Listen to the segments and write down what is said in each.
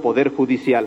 Poder Judicial.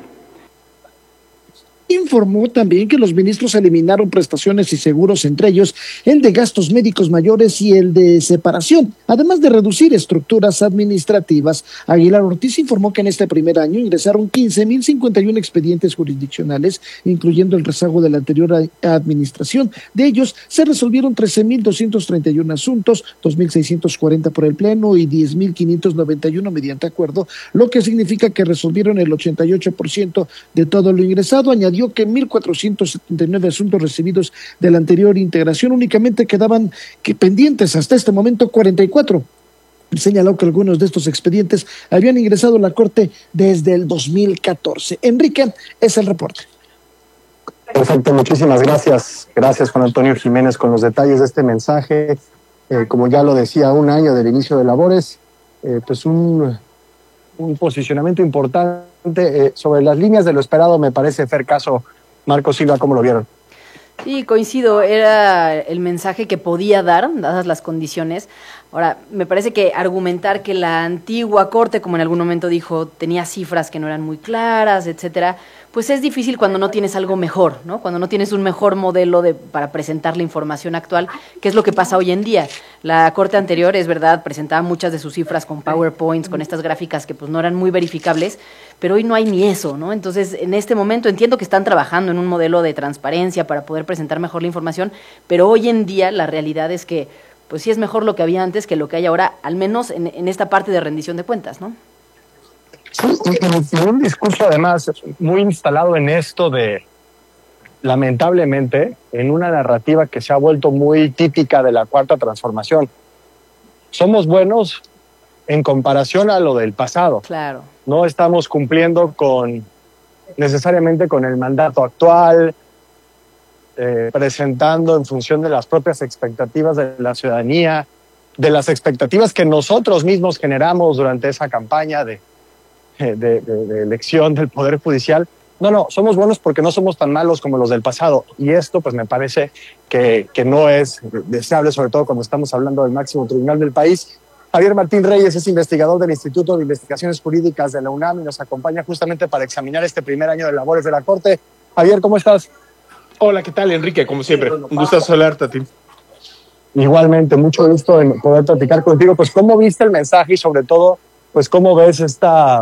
Informó también que los ministros eliminaron prestaciones y seguros, entre ellos el de gastos médicos mayores y el de separación, además de reducir estructuras administrativas. Aguilar Ortiz informó que en este primer año ingresaron 15,051 expedientes jurisdiccionales, incluyendo el rezago de la anterior administración. De ellos se resolvieron 13,231 asuntos, 2,640 por el Pleno y 10,591 mediante acuerdo, lo que significa que resolvieron el 88% de todo lo ingresado. Añadió que 1,479 asuntos recibidos de la anterior integración únicamente quedaban pendientes hasta este momento 44. Señaló que algunos de estos expedientes habían ingresado a la Corte desde el 2014. Enrique, es el reporte. Perfecto, muchísimas gracias. Gracias, Juan Antonio Jiménez, con los detalles de este mensaje. Como ya lo decía, un año del inicio de labores, pues un posicionamiento importante sobre las líneas de lo esperado, me parece. Fer Caso, Marco Silva, ¿cómo lo vieron? Sí, coincido, era el mensaje que podía dar, dadas las condiciones. Ahora, me parece que argumentar que la antigua Corte, como en algún momento dijo, tenía cifras que no eran muy claras, etcétera, pues es difícil cuando no tienes algo mejor, ¿no? Cuando no tienes un mejor modelo para presentar la información actual, que es lo que pasa hoy en día. La Corte anterior, es verdad, presentaba muchas de sus cifras con PowerPoints, con estas gráficas que pues no eran muy verificables, pero hoy no hay ni eso, ¿no? Entonces, en este momento entiendo que están trabajando en un modelo de transparencia para poder presentar mejor la información, pero hoy en día la realidad es que pues sí es mejor lo que había antes que lo que hay ahora, al menos en esta parte de rendición de cuentas, ¿no? Sí, y un discurso además muy instalado en esto de, lamentablemente, en una narrativa que se ha vuelto muy típica de la Cuarta Transformación. Somos buenos en comparación a lo del pasado. Claro. No estamos cumpliendo necesariamente con el mandato actual, presentando en función de las propias expectativas de la ciudadanía, de las expectativas que nosotros mismos generamos durante esa campaña de elección del Poder Judicial. No, somos buenos porque no somos tan malos como los del pasado. Y esto, pues me parece que no es deseable, sobre todo cuando estamos hablando del máximo tribunal del país. Javier Martín Reyes es investigador del Instituto de Investigaciones Jurídicas de la UNAM y nos acompaña justamente para examinar este primer año de labores de la Corte. Javier, ¿cómo estás? Hola, ¿qué tal, Enrique? Como siempre, un gusto saludarte a ti. Igualmente, mucho gusto en poder platicar contigo. Pues, ¿cómo viste el mensaje y sobre todo, pues, cómo ves esta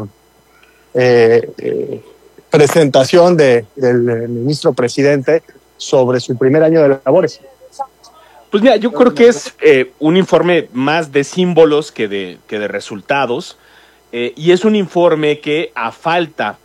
presentación del ministro presidente sobre su primer año de labores? Pues mira, yo creo que es un informe más de símbolos que de resultados, y es un informe que a falta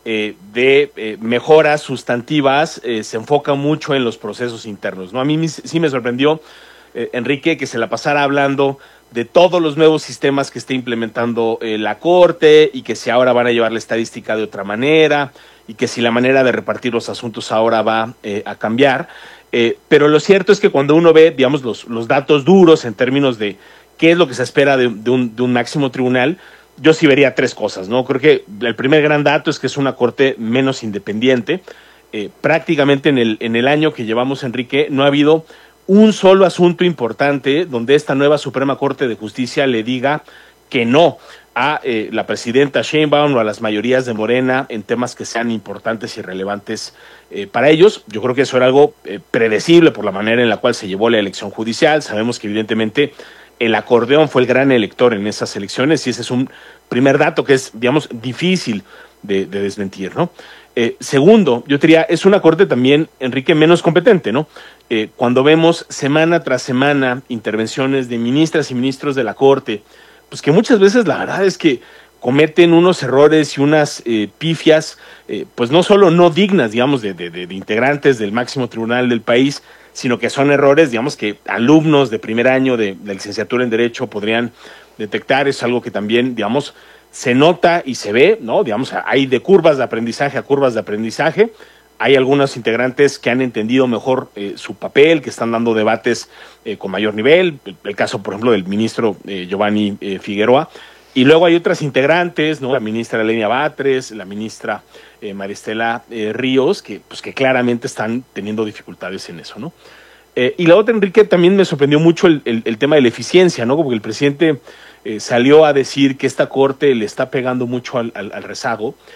de mejoras sustantivas se enfoca mucho en los procesos internos, ¿no? A mí sí me sorprendió, Enrique, que se la pasara hablando de todos los nuevos sistemas que está implementando la Corte y que si ahora van a llevar la estadística de otra manera y que si la manera de repartir los asuntos ahora va a cambiar. Pero lo cierto es que cuando uno ve, digamos, los datos duros en términos de qué es lo que se espera de un máximo tribunal, yo sí vería tres cosas, ¿no? Creo que el primer gran dato es que es una Corte menos independiente. Prácticamente en el año que llevamos, Enrique, no ha habido un solo asunto importante donde esta nueva Suprema Corte de Justicia le diga que no a la presidenta Sheinbaum o a las mayorías de Morena en temas que sean importantes y relevantes para ellos. Yo creo que eso era algo predecible por la manera en la cual se llevó la elección judicial. Sabemos que evidentemente el acordeón fue el gran elector en esas elecciones y ese es un primer dato que es, digamos, difícil de desmentir, ¿no? Segundo, yo diría, es una Corte también, Enrique, menos competente, ¿no? Cuando vemos semana tras semana intervenciones de ministras y ministros de la Corte, pues que muchas veces la verdad es que cometen unos errores y unas pifias, pues no solo no dignas, digamos, de integrantes del máximo tribunal del país, sino que son errores, digamos, que alumnos de primer año de licenciatura en Derecho podrían detectar. Es algo que también, digamos, se nota y se ve, ¿no? Digamos, hay de curvas de aprendizaje a curvas de aprendizaje. Hay algunos integrantes que han entendido mejor su papel, que están dando debates con mayor nivel. El caso, por ejemplo, del ministro Giovanni Figueroa. Y luego hay otras integrantes, ¿no? La ministra Lenia Batres, la ministra Maristela Ríos, que claramente están teniendo dificultades en eso, ¿no? Y la otra, Enrique, también me sorprendió mucho el tema de la eficiencia, ¿no? Porque el presidente salió a decir que esta Corte le está pegando mucho al rezago,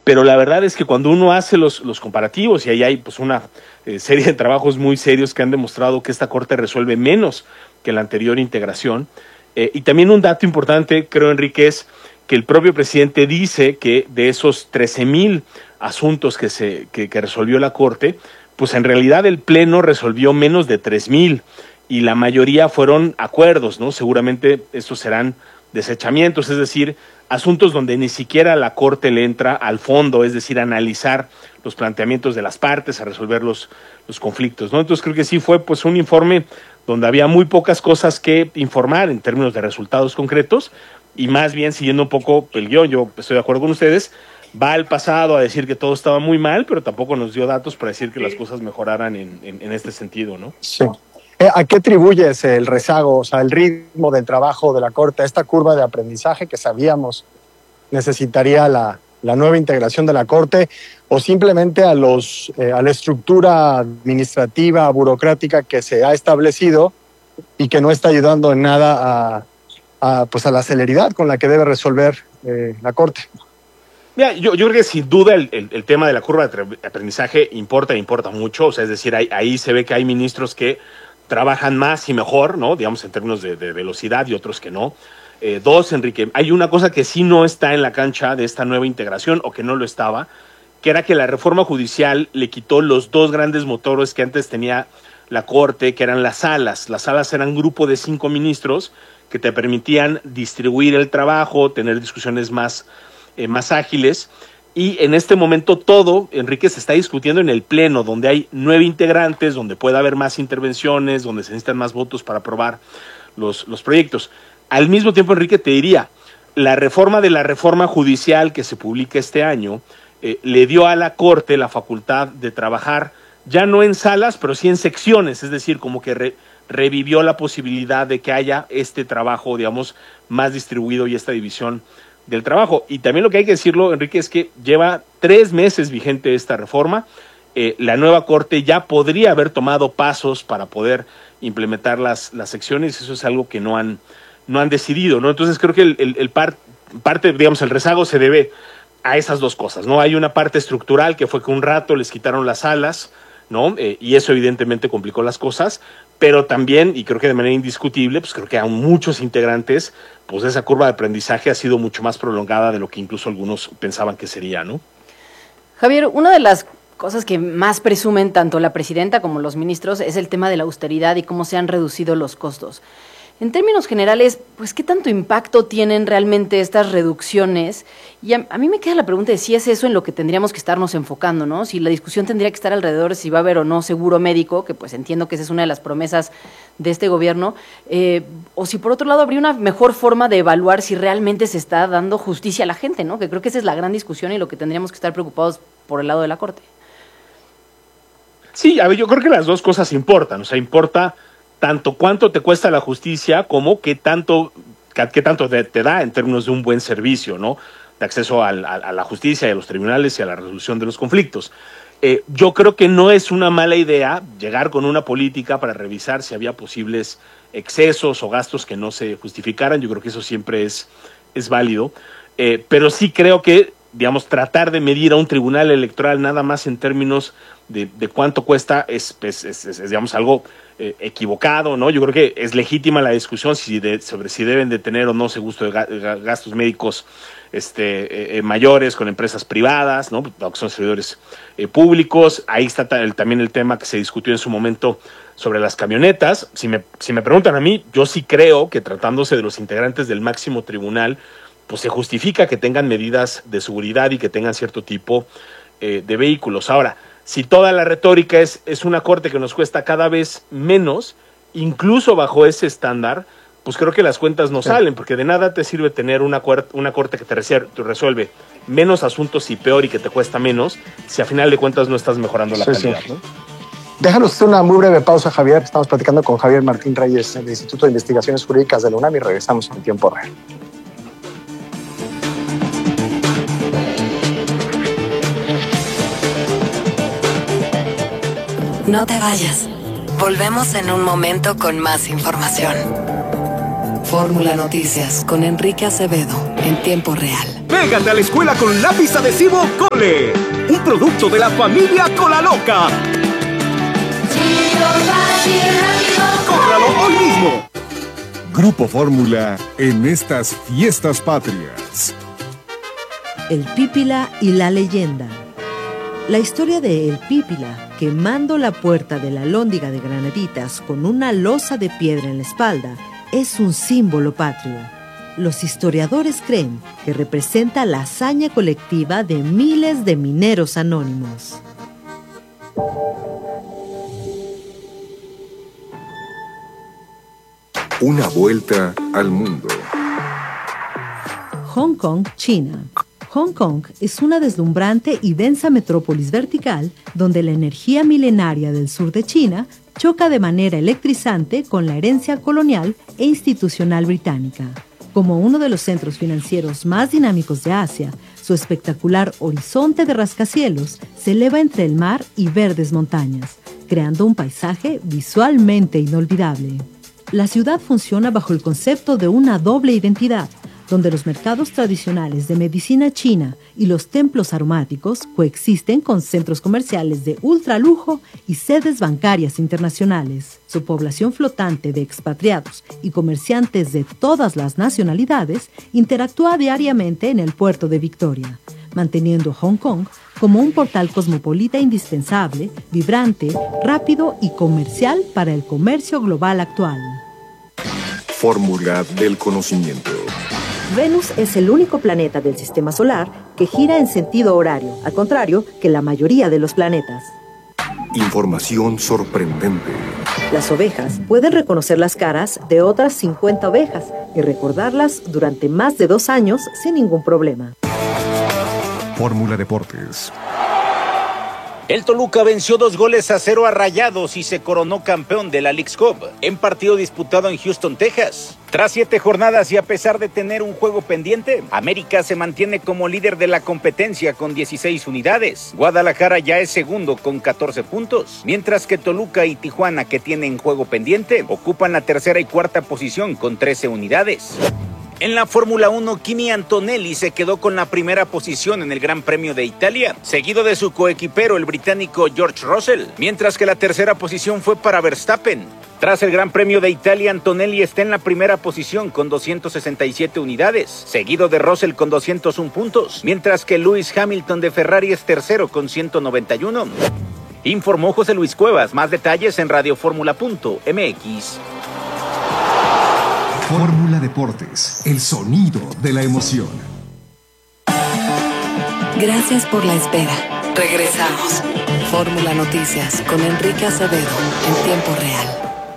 pero la verdad es que cuando uno hace los comparativos, y ahí hay pues una serie de trabajos muy serios que han demostrado que esta Corte resuelve menos que la anterior integración, y también un dato importante, creo, Enrique, es que el propio presidente dice que de esos 13,000 asuntos que resolvió la Corte, pues en realidad el Pleno resolvió menos de 3,000, y la mayoría fueron acuerdos, ¿no? Seguramente estos serán desechamientos, es decir, asuntos donde ni siquiera la Corte le entra al fondo, es decir, analizar los planteamientos de las partes, a resolver los conflictos, ¿no? Entonces creo que sí fue pues un informe donde había muy pocas cosas que informar en términos de resultados concretos, y más bien siguiendo un poco el guión, yo estoy de acuerdo con ustedes, va al pasado a decir que todo estaba muy mal, pero tampoco nos dio datos para decir que las cosas mejoraran en este sentido, ¿no? Sí. ¿A qué atribuyes el rezago, o sea, el ritmo del trabajo de la Corte, esta curva de aprendizaje que sabíamos necesitaría la nueva integración de la Corte, o simplemente a la estructura administrativa, burocrática que se ha establecido y que no está ayudando en nada a la celeridad con la que debe resolver la Corte? Mira, yo creo que sin duda el tema de la curva de aprendizaje importa mucho, o sea, es decir, ahí se ve que hay ministros que trabajan más y mejor, ¿no? Digamos, en términos de velocidad, y otros que no. Dos, Enrique, hay una cosa que sí no está en la cancha de esta nueva integración, o que no lo estaba, que era que la reforma judicial le quitó los dos grandes motores que antes tenía la Corte, que eran las salas. Las salas eran un grupo de 5 ministros que te permitían distribuir el trabajo, tener discusiones más ágiles. Y en este momento todo, Enrique, se está discutiendo en el Pleno, donde hay 9 integrantes, donde puede haber más intervenciones, donde se necesitan más votos para aprobar los proyectos. Al mismo tiempo, Enrique, te diría, la reforma de la reforma judicial que se publica este año le dio a la Corte la facultad de trabajar ya no en salas, pero sí en secciones, es decir, como que revivió la posibilidad de que haya este trabajo, digamos, más distribuido, y esta división del trabajo. Y también lo que hay que decirlo, Enrique, es que lleva 3 meses vigente esta reforma. La nueva Corte ya podría haber tomado pasos para poder implementar las secciones, y eso es algo que no han decidido, ¿no? Entonces creo que parte, digamos, el rezago se debe a esas dos cosas, ¿no? Hay una parte estructural, que fue que un rato les quitaron las salas, ¿no? Y eso evidentemente complicó las cosas, pero también, y creo que de manera indiscutible, pues creo que a muchos integrantes, pues esa curva de aprendizaje ha sido mucho más prolongada de lo que incluso algunos pensaban que sería, ¿no? Javier, una de las cosas que más presumen tanto la presidenta como los ministros es el tema de la austeridad y cómo se han reducido los costos. En términos generales, pues, ¿qué tanto impacto tienen realmente estas reducciones? Y a mí me queda la pregunta de si es eso en lo que tendríamos que estarnos enfocando, ¿no? Si la discusión tendría que estar alrededor de si va a haber o no seguro médico, que pues entiendo que esa es una de las promesas de este gobierno, o si por otro lado habría una mejor forma de evaluar si realmente se está dando justicia a la gente, ¿no? Que creo que esa es la gran discusión y lo que tendríamos que estar preocupados por el lado de la Corte. Sí, a ver, yo creo que las dos cosas importan, o sea, importa tanto cuánto te cuesta la justicia como qué tanto te da en términos de un buen servicio, ¿no? De acceso a la justicia y a los tribunales y a la resolución de los conflictos. Yo creo que no es una mala idea llegar con una política para revisar si había posibles excesos o gastos que no se justificaran. Yo creo que eso siempre es válido, pero sí creo que, digamos, tratar de medir a un tribunal electoral nada más en términos de cuánto cuesta es digamos, algo equivocado, ¿no? Yo creo que es legítima la discusión sobre si deben de tener o no seguro de gastos médicos mayores con empresas privadas, ¿no? Porque son servidores públicos. Ahí está también el tema que se discutió en su momento sobre las camionetas. Si me preguntan a mí, yo sí creo que, tratándose de los integrantes del máximo tribunal, pues se justifica que tengan medidas de seguridad y que tengan cierto tipo de vehículos. Ahora, si toda la retórica es una corte que nos cuesta cada vez menos, incluso bajo ese estándar, pues creo que las cuentas no salen, porque de nada te sirve tener una corte que te resuelve menos asuntos y peor y que te cuesta menos, si a final de cuentas no estás mejorando la calidad, ¿no? Déjanos hacer una muy breve pausa, Javier. Estamos platicando con Javier Martín Reyes del Instituto de Investigaciones Jurídicas de la UNAM y regresamos en tiempo real. No te vayas. Volvemos en un momento con más información. Fórmula Noticias con Enrique Acevedo. en tiempo real. Pégate a la escuela con lápiz adhesivo Cole, un producto de la familia Cola Loca. ¡Cómpralo hoy mismo! Grupo Fórmula en estas fiestas patrias. El Pípila y la leyenda. La historia de El Pípila, quemando la puerta de la Alhóndiga de Granaditas con una losa de piedra en la espalda, es un símbolo patrio. Los historiadores creen que representa la hazaña colectiva de miles de mineros anónimos. Una vuelta al mundo. Hong Kong, China. Hong Kong es una deslumbrante y densa metrópolis vertical donde la energía milenaria del sur de China choca de manera electrizante con la herencia colonial e institucional británica. Como uno de los centros financieros más dinámicos de Asia, su espectacular horizonte de rascacielos se eleva entre el mar y verdes montañas, creando un paisaje visualmente inolvidable. La ciudad funciona bajo el concepto de una doble identidad, donde los mercados tradicionales de medicina china y los templos aromáticos coexisten con centros comerciales de ultralujo y sedes bancarias internacionales. Su población flotante de expatriados y comerciantes de todas las nacionalidades interactúa diariamente en el puerto de Victoria, manteniendo Hong Kong como un portal cosmopolita indispensable, vibrante, rápido y comercial para el comercio global actual. Fórmula del conocimiento. Venus es el único planeta del sistema solar que gira en sentido horario, al contrario que la mayoría de los planetas. Información sorprendente. Las ovejas pueden reconocer las caras de otras 50 ovejas y recordarlas durante más de 2 años sin ningún problema. Fórmula Deportes. El Toluca venció 2-0 a Rayados y se coronó campeón de la Leagues Cup en partido disputado en Houston, Texas. Tras 7 jornadas y a pesar de tener un juego pendiente, América se mantiene como líder de la competencia con 16 unidades. Guadalajara ya es segundo con 14 puntos, mientras que Toluca y Tijuana, que tienen juego pendiente, ocupan la tercera y cuarta posición con 13 unidades. En la Fórmula 1, Kimi Antonelli se quedó con la primera posición en el Gran Premio de Italia, seguido de su coequipero, el británico George Russell, mientras que la tercera posición fue para Verstappen. Tras el Gran Premio de Italia, Antonelli está en la primera posición con 267 unidades, seguido de Russell con 201 puntos, mientras que Lewis Hamilton de Ferrari es tercero con 191. Informó José Luis Cuevas. Más detalles en radioformula.mx. Fórmula Deportes, el sonido de la emoción. Gracias por la espera. Regresamos. Fórmula Noticias con Enrique Acevedo en tiempo real.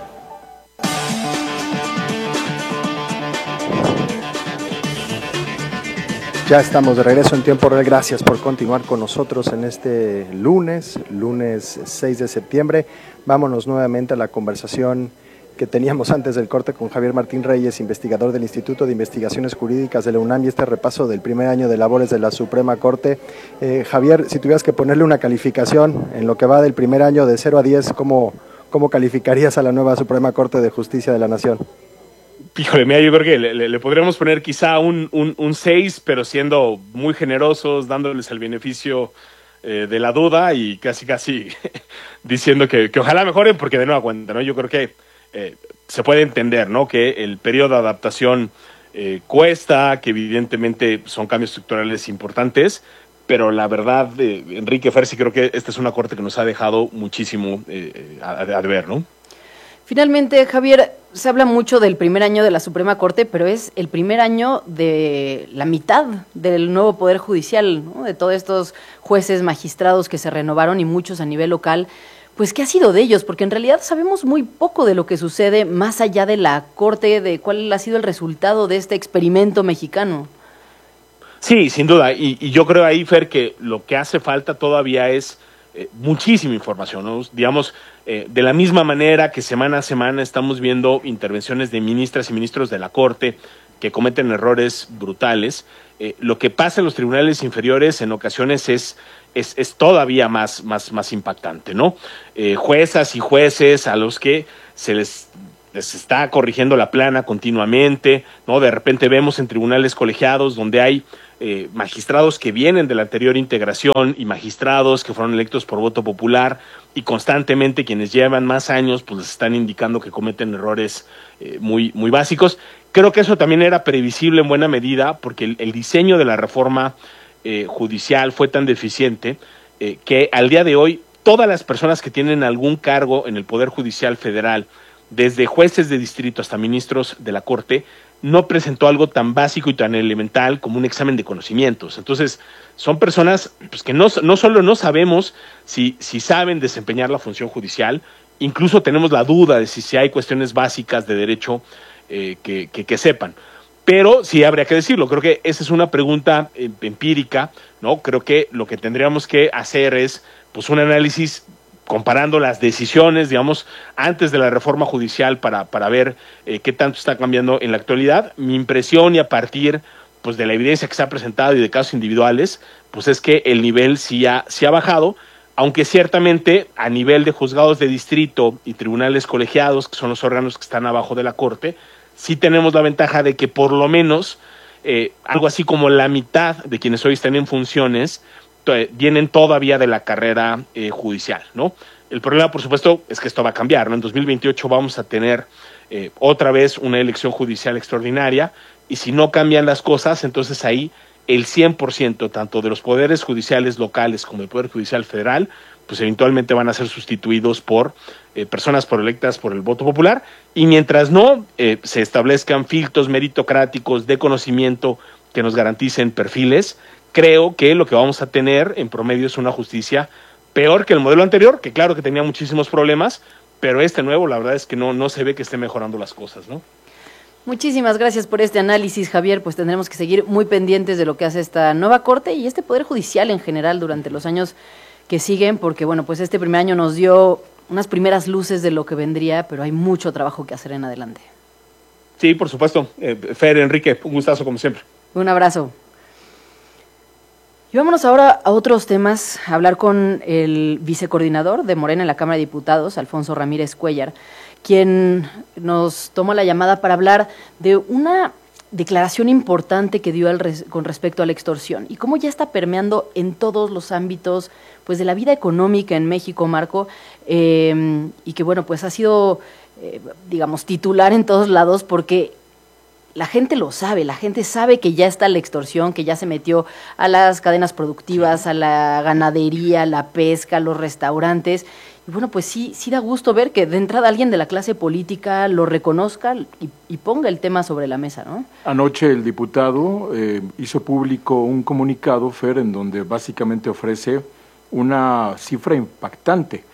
Ya estamos de regreso en tiempo real. Gracias por continuar con nosotros en este lunes 6 de septiembre. Vámonos nuevamente a la conversación que teníamos antes del corte con Javier Martín Reyes, investigador del Instituto de Investigaciones Jurídicas de la UNAM, y este repaso del primer año de labores de la Suprema Corte. Javier, si tuvieras que ponerle una calificación en lo que va del primer año de 0 a 10, ¿cómo calificarías a la nueva Suprema Corte de Justicia de la Nación? Híjole, mira, yo creo que le podríamos poner quizá un 6, pero siendo muy generosos, dándoles el beneficio de la duda y casi diciendo que ojalá mejoren, porque de nueva cuenta, ¿no? Yo creo que se puede entender, ¿no?, que el periodo de adaptación cuesta, que evidentemente son cambios estructurales importantes, pero la verdad, Enrique Fer, sí creo que esta es una corte que nos ha dejado muchísimo a deber, ¿no? Finalmente, Javier, se habla mucho del primer año de la Suprema Corte, pero es el primer año de la mitad del nuevo Poder Judicial, ¿no?, de todos estos jueces, magistrados que se renovaron y muchos a nivel local. Pues, ¿qué ha sido de ellos? Porque en realidad sabemos muy poco de lo que sucede más allá de la Corte, de cuál ha sido el resultado de este experimento mexicano. Sí, sin duda, y yo creo ahí, Fer, que lo que hace falta todavía es muchísima información, ¿no? Digamos, de la misma manera que semana a semana estamos viendo intervenciones de ministras y ministros de la Corte que cometen errores brutales, lo que pasa en los tribunales inferiores en ocasiones es todavía más impactante, ¿no? Juezas y jueces a los que se les se está corrigiendo la plana continuamente, ¿no? De repente vemos en tribunales colegiados donde hay magistrados que vienen de la anterior integración y magistrados que fueron electos por voto popular, y constantemente quienes llevan más años pues les están indicando que cometen errores muy básicos. Creo que eso también era previsible en buena medida, porque el diseño de la reforma judicial fue tan deficiente que al día de hoy todas las personas que tienen algún cargo en el Poder Judicial Federal, desde jueces de distrito hasta ministros de la Corte, no presentó algo tan básico y tan elemental como un examen de conocimientos. Entonces, son personas pues, que no solo no sabemos si saben desempeñar la función judicial, incluso tenemos la duda de si hay cuestiones básicas de derecho que sepan. Pero sí habría que decirlo, creo que esa es una pregunta empírica, ¿no? Creo que lo que tendríamos que hacer es pues un análisis comparando las decisiones, digamos, antes de la reforma judicial para ver qué tanto está cambiando en la actualidad. Mi impresión, y a partir pues de la evidencia que se ha presentado y de casos individuales, pues es que el nivel sí ha bajado, aunque ciertamente a nivel de juzgados de distrito y tribunales colegiados, que son los órganos que están abajo de la Corte, sí tenemos la ventaja de que por lo menos algo así como la mitad de quienes hoy están en funciones vienen todavía de la carrera judicial, ¿no? El problema, por supuesto, es que esto va a cambiar, ¿no? En 2028 vamos a tener otra vez una elección judicial extraordinaria, y si no cambian las cosas, entonces ahí el 100%, tanto de los poderes judiciales locales como el Poder Judicial Federal, pues eventualmente van a ser sustituidos por personas electas por el voto popular, y mientras no se establezcan filtros meritocráticos de conocimiento que nos garanticen perfiles, creo que lo que vamos a tener en promedio es una justicia peor que el modelo anterior, que claro que tenía muchísimos problemas, pero este nuevo la verdad es que no se ve que esté mejorando las cosas, ¿no? Muchísimas gracias por este análisis, Javier. Pues tendremos que seguir muy pendientes de lo que hace esta nueva Corte y este Poder Judicial en general durante los años que siguen, porque bueno, pues este primer año nos dio unas primeras luces de lo que vendría, pero hay mucho trabajo que hacer en adelante. Sí, por supuesto. Fer, Enrique, un gustazo como siempre. Un abrazo. Y vámonos ahora a otros temas, a hablar con el vicecoordinador de Morena en la Cámara de Diputados, Alfonso Ramírez Cuéllar, quien nos tomó la llamada para hablar de una declaración importante que dio con respecto a la extorsión y cómo ya está permeando en todos los ámbitos pues de la vida económica en México, Marco, y que bueno, pues ha sido, digamos, titular en todos lados porque la gente lo sabe, la gente sabe que ya está la extorsión, que ya se metió a las cadenas productivas, a la ganadería, la pesca, los restaurantes. Y bueno, pues sí da gusto ver que de entrada alguien de la clase política lo reconozca y ponga el tema sobre la mesa, ¿no? Anoche el diputado hizo público un comunicado, Fer, en donde básicamente ofrece una cifra impactante.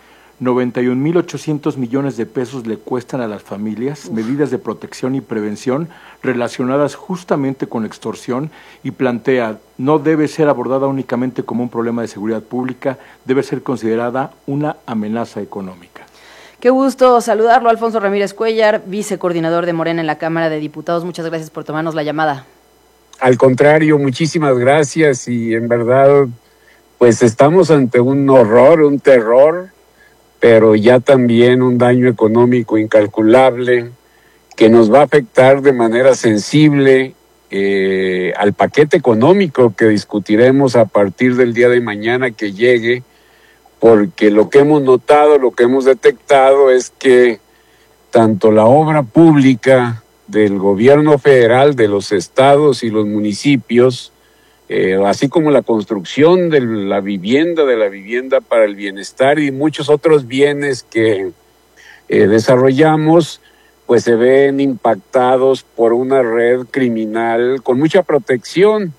91.800 millones de pesos le cuestan a las familias medidas de protección y prevención relacionadas justamente con la extorsión, y plantea, no debe ser abordada únicamente como un problema de seguridad pública, debe ser considerada una amenaza económica. Qué gusto saludarlo, Alfonso Ramírez Cuéllar, vicecoordinador de Morena en la Cámara de Diputados. Muchas gracias por tomarnos la llamada. Al contrario, muchísimas gracias, y en verdad, pues estamos ante un horror, un terror, pero ya también un daño económico incalculable que nos va a afectar de manera sensible al paquete económico que discutiremos a partir del día de mañana que llegue, porque lo que hemos notado, lo que hemos detectado es que tanto la obra pública del gobierno federal, de los estados y los municipios, así como la construcción de la vivienda para el bienestar y muchos otros bienes que desarrollamos, pues se ven impactados por una red criminal con mucha protección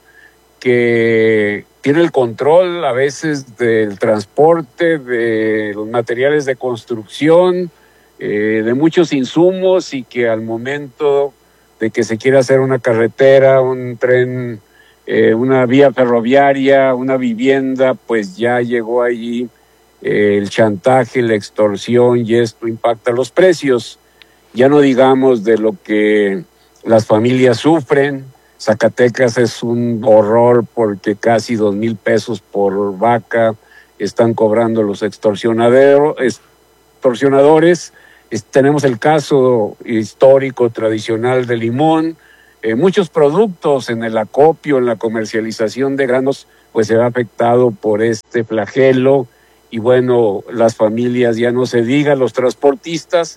que tiene el control a veces del transporte, de los materiales de construcción, de muchos insumos, y que al momento de que se quiera hacer una carretera, un tren, una vía ferroviaria, una vivienda, pues ya llegó allí el chantaje, la extorsión, y esto impacta los precios. Ya no digamos de lo que las familias sufren. Zacatecas es un horror porque casi 2,000 pesos por vaca están cobrando los extorsionadores, Tenemos el caso histórico, tradicional de limón. Muchos productos en el acopio, en la comercialización de granos, pues se ve afectado por este flagelo. Y bueno, las familias, ya no se diga, los transportistas.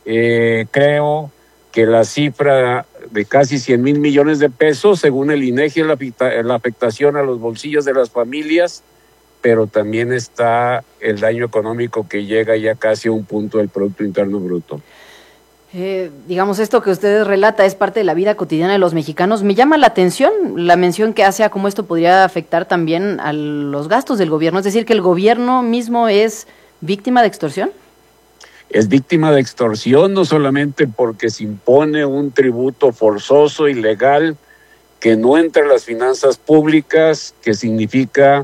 Creo que la cifra de casi 100,000 millones de pesos, según el INEGI, es la afectación a los bolsillos de las familias, pero también está el daño económico que llega ya casi a un punto del Producto Interno Bruto. Digamos, esto que usted relata es parte de la vida cotidiana de los mexicanos. Me llama la atención la mención que hace a cómo esto podría afectar también a los gastos del gobierno, es decir, que el gobierno mismo es víctima de extorsión. Es víctima de extorsión no solamente porque se impone un tributo forzoso, ilegal, que no entra en las finanzas públicas, que significa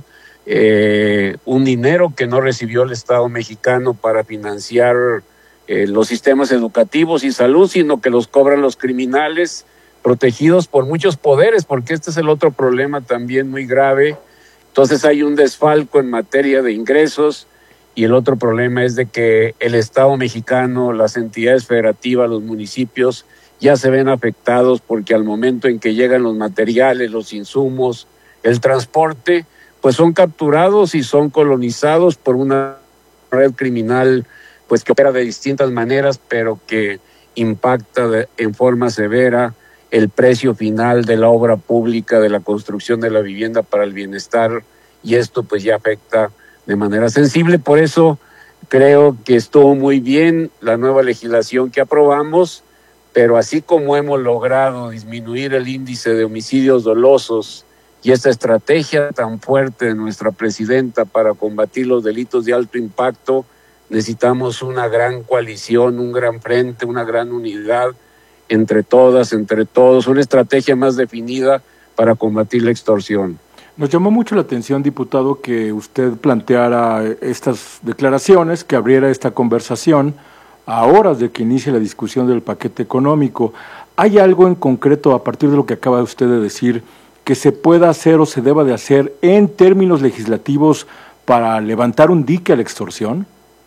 un dinero que no recibió el Estado mexicano para financiar los sistemas educativos y salud, sino que los cobran los criminales protegidos por muchos poderes, porque este es el otro problema también muy grave. Entonces hay un desfalco en materia de ingresos, y el otro problema es de que el Estado mexicano, las entidades federativas, los municipios, ya se ven afectados porque al momento en que llegan los materiales, los insumos, el transporte, pues son capturados y son colonizados por una red criminal pues que opera de distintas maneras, pero que impacta en forma severa el precio final de la obra pública, de la construcción de la vivienda para el bienestar, y esto pues ya afecta de manera sensible. Por eso creo que estuvo muy bien la nueva legislación que aprobamos, pero así como hemos logrado disminuir el índice de homicidios dolosos y esta estrategia tan fuerte de nuestra presidenta para combatir los delitos de alto impacto, necesitamos una gran coalición, un gran frente, una gran unidad entre todas, entre todos, una estrategia más definida para combatir la extorsión. Nos llamó mucho la atención, diputado, que usted planteara estas declaraciones, que abriera esta conversación a horas de que inicie la discusión del paquete económico. ¿Hay algo en concreto, a partir de lo que acaba usted de decir, que se pueda hacer o se deba de hacer en términos legislativos para levantar un dique a la extorsión?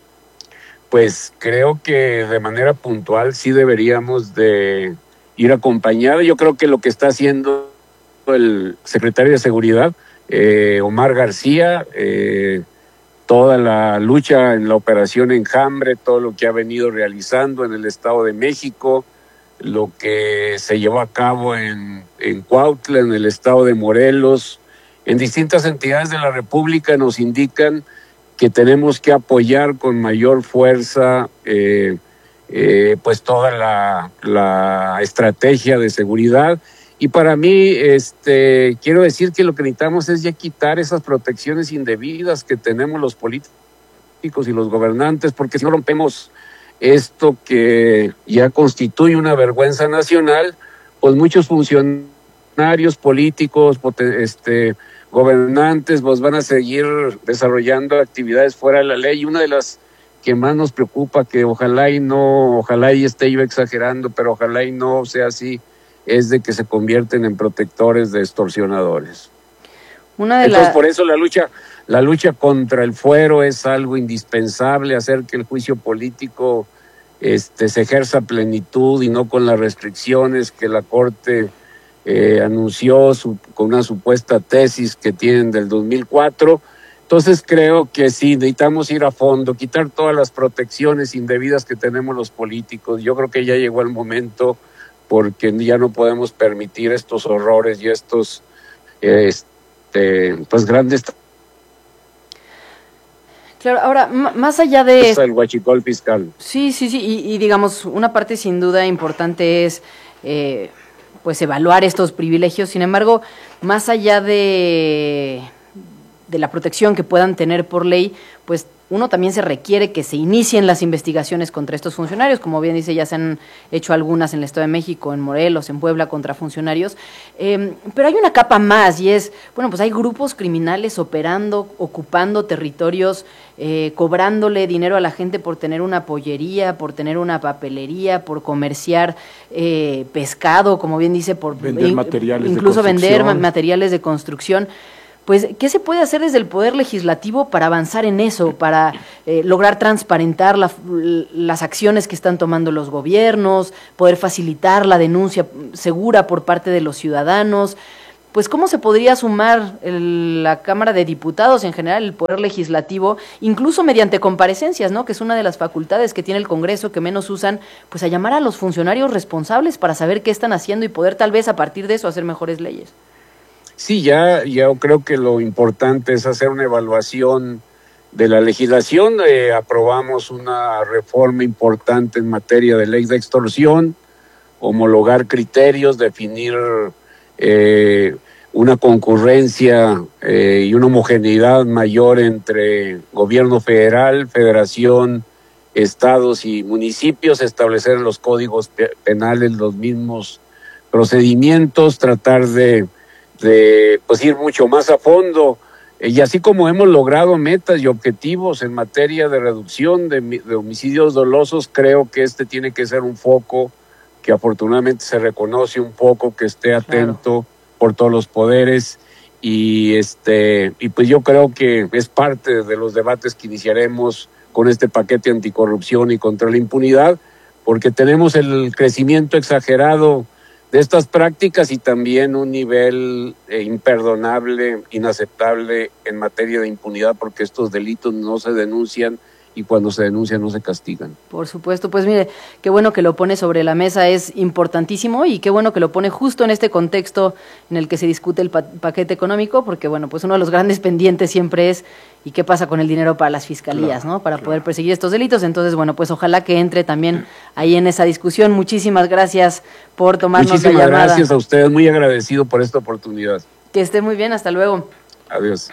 Pues creo que de manera puntual sí deberíamos de ir acompañados. Yo creo que lo que está haciendo el secretario de Seguridad, Omar García, toda la lucha en la operación Enjambre, todo lo que ha venido realizando en el Estado de México, lo que se llevó a cabo en Cuautla, en el Estado de Morelos, en distintas entidades de la República, nos indican que tenemos que apoyar con mayor fuerza pues toda la estrategia de seguridad. Y para mí, quiero decir que lo que necesitamos es ya quitar esas protecciones indebidas que tenemos los políticos y los gobernantes, porque si no rompemos esto que ya constituye una vergüenza nacional, pues muchos funcionarios políticos, gobernantes, pues van a seguir desarrollando actividades fuera de la ley. Y una de las que más nos preocupa, que ojalá y esté yo exagerando, pero ojalá y no sea así, es de que se convierten en protectores de extorsionadores. Entonces, por eso la lucha contra el fuero es algo indispensable, hacer que el juicio político se ejerza a plenitud y no con las restricciones que la Corte anunció con una supuesta tesis que tienen del 2004. Entonces creo que sí, necesitamos ir a fondo, quitar todas las protecciones indebidas que tenemos los políticos. Yo creo que ya llegó el momento, porque ya no podemos permitir estos horrores y estos pues grandes. Claro, ahora, más allá de el huachicol fiscal. Sí, y digamos, una parte sin duda importante es pues evaluar estos privilegios. Sin embargo, más allá de la protección que puedan tener por ley, pues uno también se requiere que se inicien las investigaciones contra estos funcionarios. Como bien dice, ya se han hecho algunas en el Estado de México, en Morelos, en Puebla, contra funcionarios. Pero hay una capa más, y es, bueno, pues hay grupos criminales operando, ocupando territorios, cobrándole dinero a la gente por tener una pollería, por tener una papelería, por comerciar pescado, como bien dice, por vender materiales incluso de vender materiales de construcción. pues, ¿qué se puede hacer desde el Poder Legislativo para avanzar en eso, para lograr transparentar las acciones que están tomando los gobiernos, poder facilitar la denuncia segura por parte de los ciudadanos? Pues, ¿cómo se podría sumar la Cámara de Diputados, en general el Poder Legislativo, incluso mediante comparecencias, ¿no?, que es una de las facultades que tiene el Congreso que menos usan, pues a llamar a los funcionarios responsables para saber qué están haciendo y poder tal vez a partir de eso hacer mejores leyes? Sí, ya creo que lo importante es hacer una evaluación de la legislación. Aprobamos una reforma importante en materia de ley de extorsión, homologar criterios, definir una concurrencia y una homogeneidad mayor entre gobierno federal, federación, estados y municipios, establecer en los códigos penales los mismos procedimientos, tratar de pues ir mucho más a fondo, y así como hemos logrado metas y objetivos en materia de reducción de homicidios dolosos, creo que este tiene que ser un foco que afortunadamente se reconoce, un foco que esté atento por todos los poderes, y pues yo creo que es parte de los debates que iniciaremos con este paquete anticorrupción y contra la impunidad, porque tenemos el crecimiento exagerado de estas prácticas y también un nivel imperdonable, inaceptable en materia de impunidad, porque estos delitos no se denuncian y cuando se denuncian no se castigan. Por supuesto, pues mire, qué bueno que lo pone sobre la mesa, es importantísimo, y qué bueno que lo pone justo en este contexto en el que se discute el paquete económico, porque bueno, pues uno de los grandes pendientes siempre es ¿y qué pasa con el dinero para las fiscalías, ¿no?, para poder perseguir estos delitos? Entonces, bueno, pues ojalá que entre también ahí en esa discusión. Muchísimas gracias por tomarnos la llamada. Muchísimas gracias a ustedes, muy agradecido por esta oportunidad. Que esté muy bien, hasta luego. Adiós.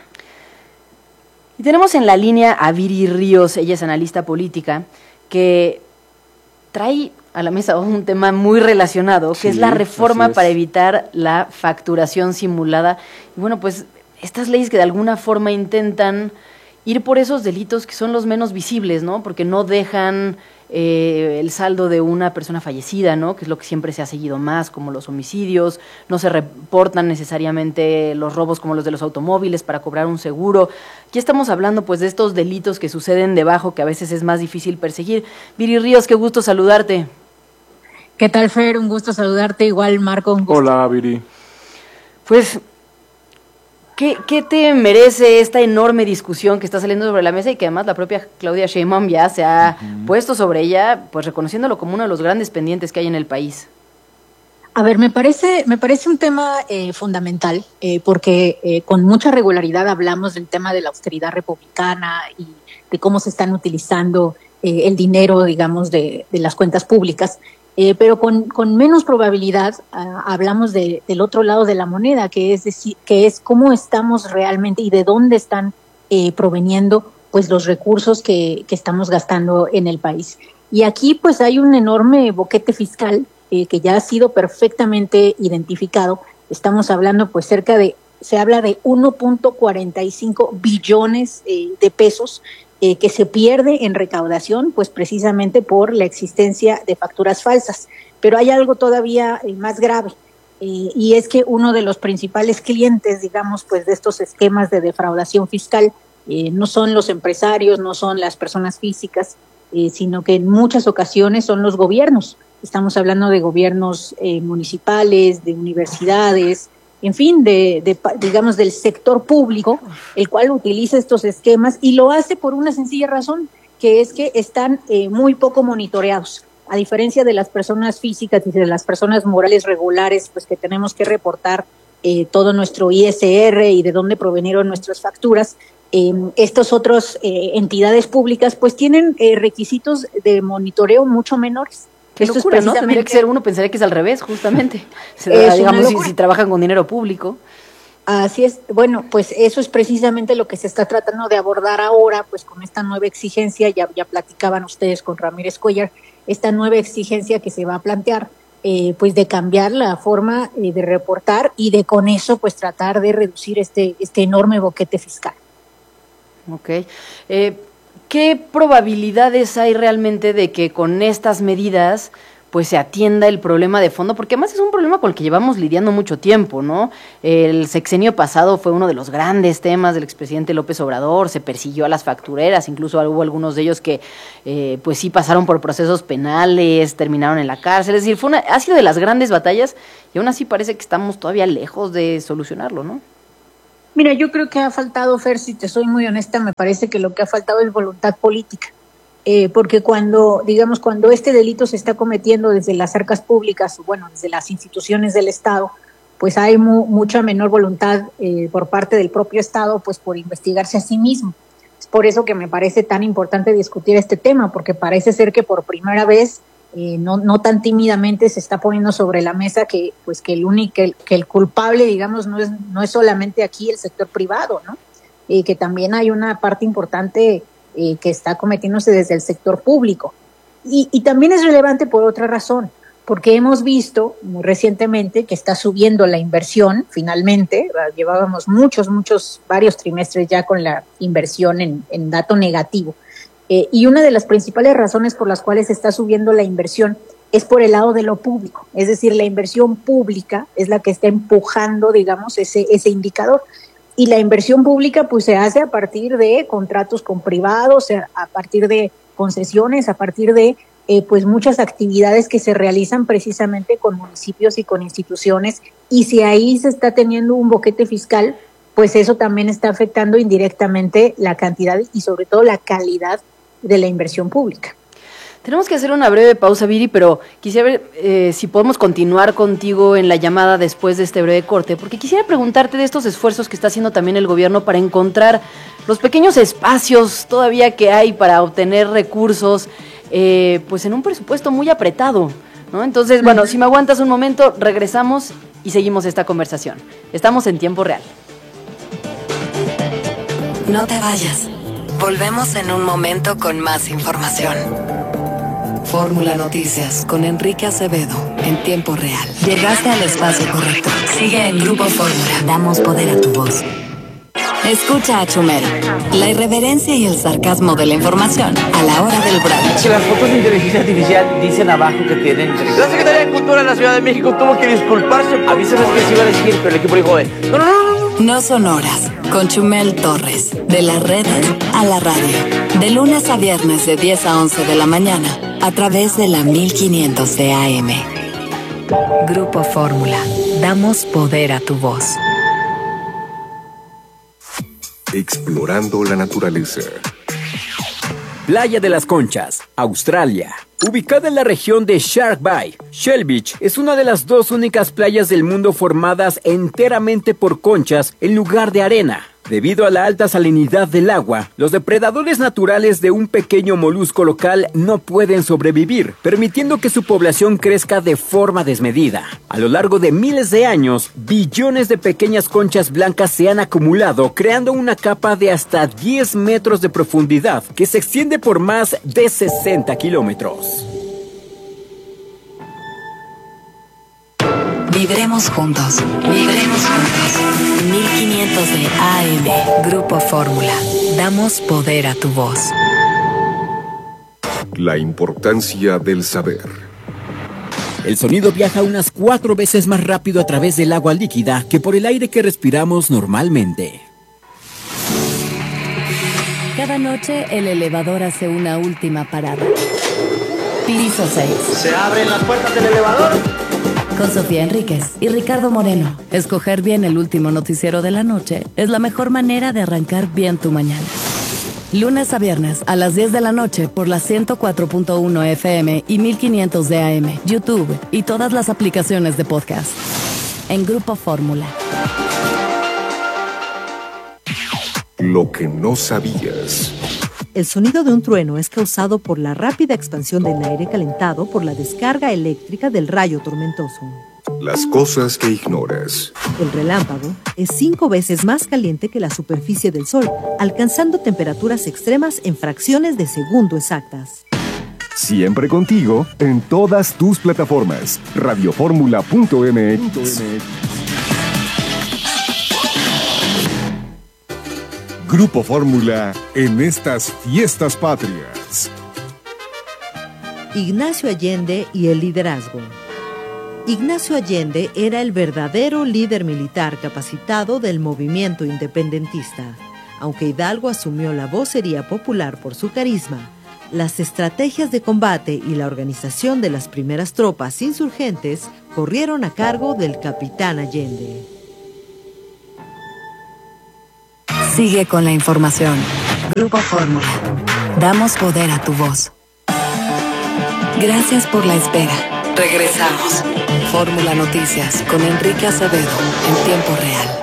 Y tenemos en la línea a Viri Ríos, ella es analista política, que trae a la mesa un tema muy relacionado, que es la reforma para evitar la facturación simulada. Y bueno, pues estas leyes que de alguna forma intentan ir por esos delitos que son los menos visibles, ¿no?, porque no dejan el saldo de una persona fallecida, ¿no?, que es lo que siempre se ha seguido más, como los homicidios, no se reportan necesariamente los robos como los de los automóviles para cobrar un seguro. Aquí estamos hablando pues de estos delitos que suceden debajo, que a veces es más difícil perseguir. Viri Ríos, qué gusto saludarte. ¿Qué tal, Fer? Un gusto saludarte, igual Marco. Un gusto. Hola, Viri. Pues, ¿qué te merece esta enorme discusión que está saliendo sobre la mesa y que además la propia Claudia Sheinbaum ya se ha puesto sobre ella, pues reconociéndolo como uno de los grandes pendientes que hay en el país? A ver, me parece un tema fundamental, porque con mucha regularidad hablamos del tema de la austeridad republicana y de cómo se están utilizando el dinero, digamos, de las cuentas públicas. Pero con menos probabilidad hablamos del otro lado de la moneda, que es decir, que es cómo estamos realmente y de dónde están proveniendo pues los recursos que estamos gastando en el país. Y aquí pues hay un enorme boquete fiscal que ya ha sido perfectamente identificado. Estamos hablando pues se habla de 1.45 billones de pesos que se pierde en recaudación, pues precisamente por la existencia de facturas falsas. Pero hay algo todavía más grave, y es que uno de los principales clientes, digamos, pues de estos esquemas de defraudación fiscal, no son los empresarios, no son las personas físicas, sino que en muchas ocasiones son los gobiernos. Estamos hablando de gobiernos municipales, de universidades, en fin, digamos, del sector público, el cual utiliza estos esquemas y lo hace por una sencilla razón, que es que están muy poco monitoreados. A diferencia de las personas físicas y de las personas morales regulares, pues que tenemos que reportar todo nuestro ISR y de dónde provinieron nuestras facturas, estas otras entidades públicas pues tienen requisitos de monitoreo mucho menores. Qué locura, ¿no? Tendría que ser, uno pensaría que es al revés, justamente. Digamos, si trabajan con dinero público. Así es. Bueno, pues eso es precisamente lo que se está tratando de abordar ahora, pues con esta nueva exigencia, ya platicaban ustedes con Ramírez Cuellar, esta nueva exigencia que se va a plantear, pues de cambiar la forma de reportar y de con eso pues tratar de reducir este enorme boquete fiscal. Ok. ¿Qué probabilidades hay realmente de que con estas medidas pues se atienda el problema de fondo, porque además es un problema con el que llevamos lidiando mucho tiempo, ¿no? El sexenio pasado fue uno de los grandes temas del expresidente López Obrador, se persiguió a las factureras, incluso hubo algunos de ellos que pues sí pasaron por procesos penales, terminaron en la cárcel, es decir, ha sido de las grandes batallas y aún así parece que estamos todavía lejos de solucionarlo, ¿no? Mira, yo creo que ha faltado, Fer, si te soy muy honesta, me parece que lo que ha faltado es voluntad política. Porque cuando este delito se está cometiendo desde las arcas públicas, bueno, desde las instituciones del Estado, pues hay mucha menor voluntad por parte del propio Estado, pues por investigarse a sí mismo. Es por eso que me parece tan importante discutir este tema, porque parece ser que por primera vez, no tan tímidamente, se está poniendo sobre la mesa que el culpable, digamos, no es solamente aquí el sector privado, ¿no? Que también hay una parte importante que está cometiéndose desde el sector público. Y también es relevante por otra razón, porque hemos visto muy recientemente que está subiendo la inversión, finalmente, llevábamos varios trimestres ya con la inversión en dato negativo, y una de las principales razones por las cuales está subiendo la inversión es por el lado de lo público, es decir, la inversión pública es la que está empujando, digamos, ese indicador. Y la inversión pública pues se hace a partir de contratos con privados, a partir de concesiones, a partir de pues muchas actividades que se realizan precisamente con municipios y con instituciones. Y si ahí se está teniendo un boquete fiscal, pues eso también está afectando indirectamente la cantidad y sobre todo la calidad de la inversión pública. Tenemos que hacer una breve pausa, Viri, pero quisiera ver si podemos continuar contigo en la llamada después de este breve corte, porque quisiera preguntarte de estos esfuerzos que está haciendo también el gobierno para encontrar los pequeños espacios todavía que hay para obtener recursos, pues en un presupuesto muy apretado, ¿no? Entonces, bueno, si me aguantas un momento, regresamos y seguimos esta conversación. Estamos en tiempo real. No te vayas. Volvemos en un momento con más información. Fórmula Noticias con Enrique Acevedo en tiempo real. Llegaste al espacio correcto. Sigue en Grupo Fórmula. Damos poder a tu voz. Escucha a Chumel. La irreverencia y el sarcasmo de la información a la hora del brunch. Que las fotos de inteligencia artificial dicen abajo que tienen... La Secretaría de Cultura de la Ciudad de México tuvo que disculparse. Avísame que se iba a decir, pero el equipo dijo, no. No son horas, con Chumel Torres, de las redes a la radio. De lunes a viernes de 10 a 11 de la mañana, a través de la 1500 de AM. Grupo Fórmula, damos poder a tu voz. Explorando la naturaleza. Playa de las Conchas, Australia. Ubicada en la región de Shark Bay, Shell Beach es una de las 2 únicas playas del mundo formadas enteramente por conchas en lugar de arena. Debido a la alta salinidad del agua, los depredadores naturales de un pequeño molusco local no pueden sobrevivir, permitiendo que su población crezca de forma desmedida. A lo largo de miles de años, billones de pequeñas conchas blancas se han acumulado, creando una capa de hasta 10 metros de profundidad que se extiende por más de 60 kilómetros. Vibremos juntos, vibremos juntos. 1500 de AM, Grupo Fórmula. Damos poder a tu voz. La importancia del saber. El sonido viaja unas 4 veces más rápido a través del agua líquida que por el aire que respiramos normalmente. Cada noche el elevador hace una última parada. Piso 6. ¿Se abren las puertas del elevador? Con Sofía Enríquez y Ricardo Moreno. Escoger bien el último noticiero de la noche es la mejor manera de arrancar bien tu mañana. Lunes a viernes a las 10 de la noche por la 104.1 FM y 1500 de AM, YouTube y todas las aplicaciones de podcast. En Grupo Fórmula. Lo que no sabías. El sonido de un trueno es causado por la rápida expansión del aire calentado por la descarga eléctrica del rayo tormentoso. Las cosas que ignoras. El relámpago es 5 veces más caliente que la superficie del Sol, alcanzando temperaturas extremas en fracciones de segundo exactas. Siempre contigo en todas tus plataformas. Radioformula.mx. Grupo Fórmula en estas fiestas patrias. Ignacio Allende y el liderazgo. Ignacio Allende era el verdadero líder militar capacitado del movimiento independentista. Aunque Hidalgo asumió la vocería popular por su carisma, las estrategias de combate y la organización de las primeras tropas insurgentes corrieron a cargo del capitán Allende. Sigue con la información. Grupo Fórmula. Damos poder a tu voz. Gracias por la espera. Regresamos. Fórmula Noticias con Enrique Acevedo en tiempo real.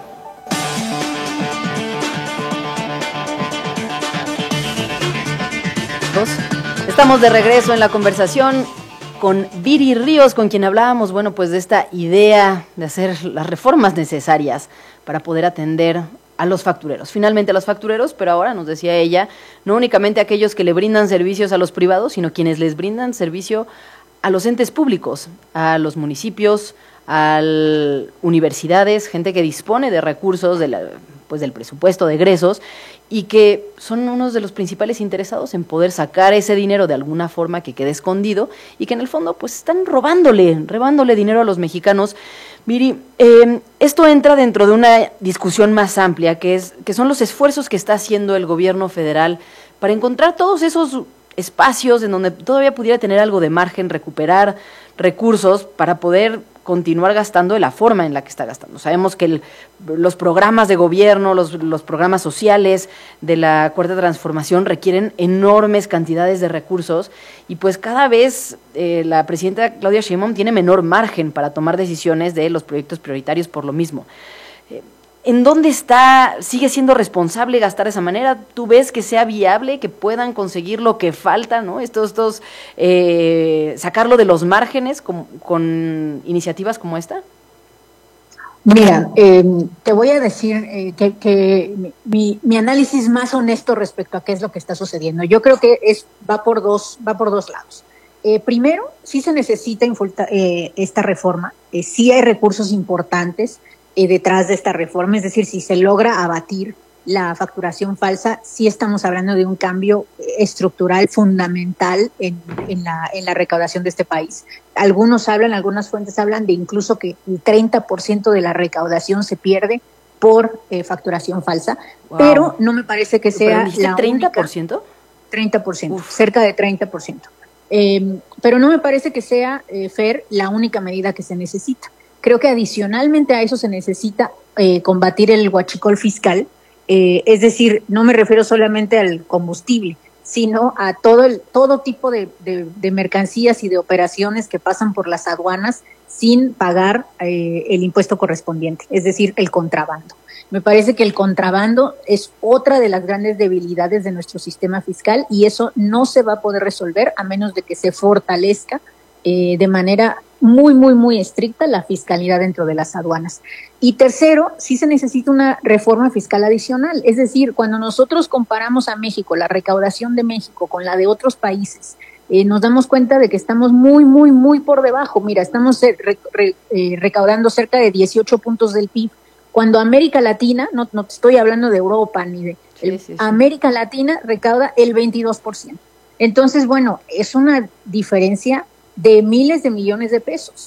Estamos de regreso en la conversación con Viri Ríos, con quien hablábamos, bueno, pues de esta idea de hacer las reformas necesarias para poder atender a los factureros. Finalmente a los factureros, pero ahora nos decía ella, no únicamente a aquellos que le brindan servicios a los privados, sino quienes les brindan servicio a los entes públicos, a los municipios, a universidades, gente que dispone de recursos del presupuesto de egresos y que son unos de los principales interesados en poder sacar ese dinero de alguna forma que quede escondido y que en el fondo pues están robándole dinero a los mexicanos. Viri, esto entra dentro de una discusión más amplia que son los esfuerzos que está haciendo el gobierno federal para encontrar todos esos espacios en donde todavía pudiera tener algo de margen, recuperar recursos para poder continuar gastando de la forma en la que está gastando. Sabemos que los programas de gobierno, los programas sociales de la Cuarta Transformación requieren enormes cantidades de recursos y pues cada vez la presidenta Claudia Sheinbaum tiene menor margen para tomar decisiones de los proyectos prioritarios por lo mismo. ¿En dónde sigue siendo responsable gastar de esa manera? ¿Tú ves que sea viable, que puedan conseguir lo que falta, ¿no? Sacarlo de los márgenes con iniciativas como esta? Mira, te voy a decir que mi análisis más honesto respecto a qué es lo que está sucediendo. Yo creo que va por dos lados. Primero, sí se necesita esta reforma, sí hay recursos importantes detrás de esta reforma, es decir, si se logra abatir la facturación falsa, sí estamos hablando de un cambio estructural fundamental en la recaudación de este país. Algunas fuentes hablan de incluso que el 30% de la recaudación se pierde por facturación falsa, wow. Pero no me parece que sea la única. ¿30%? 30%, uf. Cerca de 30%. Pero no me parece que sea, Fer, la única medida que se necesita. Creo que adicionalmente a eso se necesita combatir el huachicol fiscal, es decir, no me refiero solamente al combustible, sino a todo tipo de mercancías y de operaciones que pasan por las aduanas sin pagar el impuesto correspondiente, es decir, el contrabando. Me parece que el contrabando es otra de las grandes debilidades de nuestro sistema fiscal y eso no se va a poder resolver a menos de que se fortalezca de manera muy, muy, muy estricta la fiscalidad dentro de las aduanas. Y tercero, sí se necesita una reforma fiscal adicional. Es decir, cuando nosotros comparamos a México, la recaudación de México con la de otros países, nos damos cuenta de que estamos muy, muy, muy por debajo. Mira, estamos recaudando cerca de 18 puntos del PIB, cuando América Latina, no te estoy hablando de Europa ni de... Sí. América Latina recauda el 22%. Entonces, bueno, es una diferencia de miles de millones de pesos.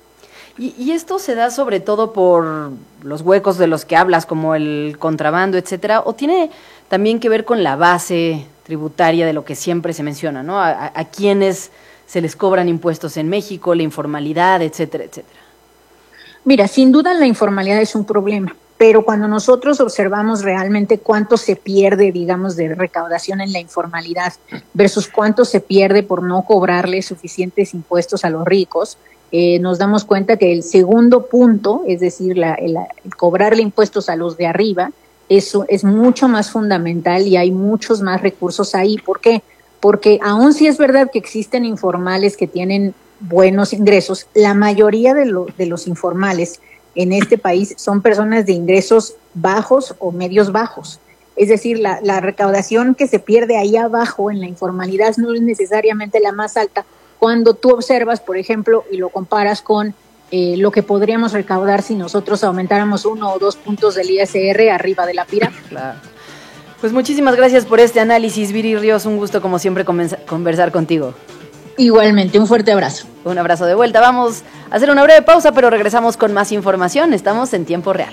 Y esto se da sobre todo por los huecos de los que hablas, como el contrabando, etcétera, o tiene también que ver con la base tributaria de lo que siempre se menciona, ¿no? A quienes se les cobran impuestos en México, la informalidad, etcétera, etcétera. Mira, sin duda la informalidad es un problema, pero cuando nosotros observamos realmente cuánto se pierde, digamos, de recaudación en la informalidad versus cuánto se pierde por no cobrarle suficientes impuestos a los ricos, nos damos cuenta que el segundo punto, es decir, el cobrarle impuestos a los de arriba, eso es mucho más fundamental y hay muchos más recursos ahí. ¿Por qué? Porque aun si es verdad que existen informales que tienen buenos ingresos, la mayoría de los informales en este país son personas de ingresos bajos o medios bajos. Es decir, la recaudación que se pierde ahí abajo en la informalidad no es necesariamente la más alta. Cuando tú observas, por ejemplo, y lo comparas con lo que podríamos recaudar si nosotros aumentáramos 1 o 2 puntos del ISR arriba de la pirámide. Claro. Pues muchísimas gracias por este análisis, Viri Ríos. Un gusto, como siempre, conversar contigo. Igualmente, un fuerte abrazo. Un abrazo de vuelta. Vamos a hacer una breve pausa, pero regresamos con más información. Estamos en tiempo real.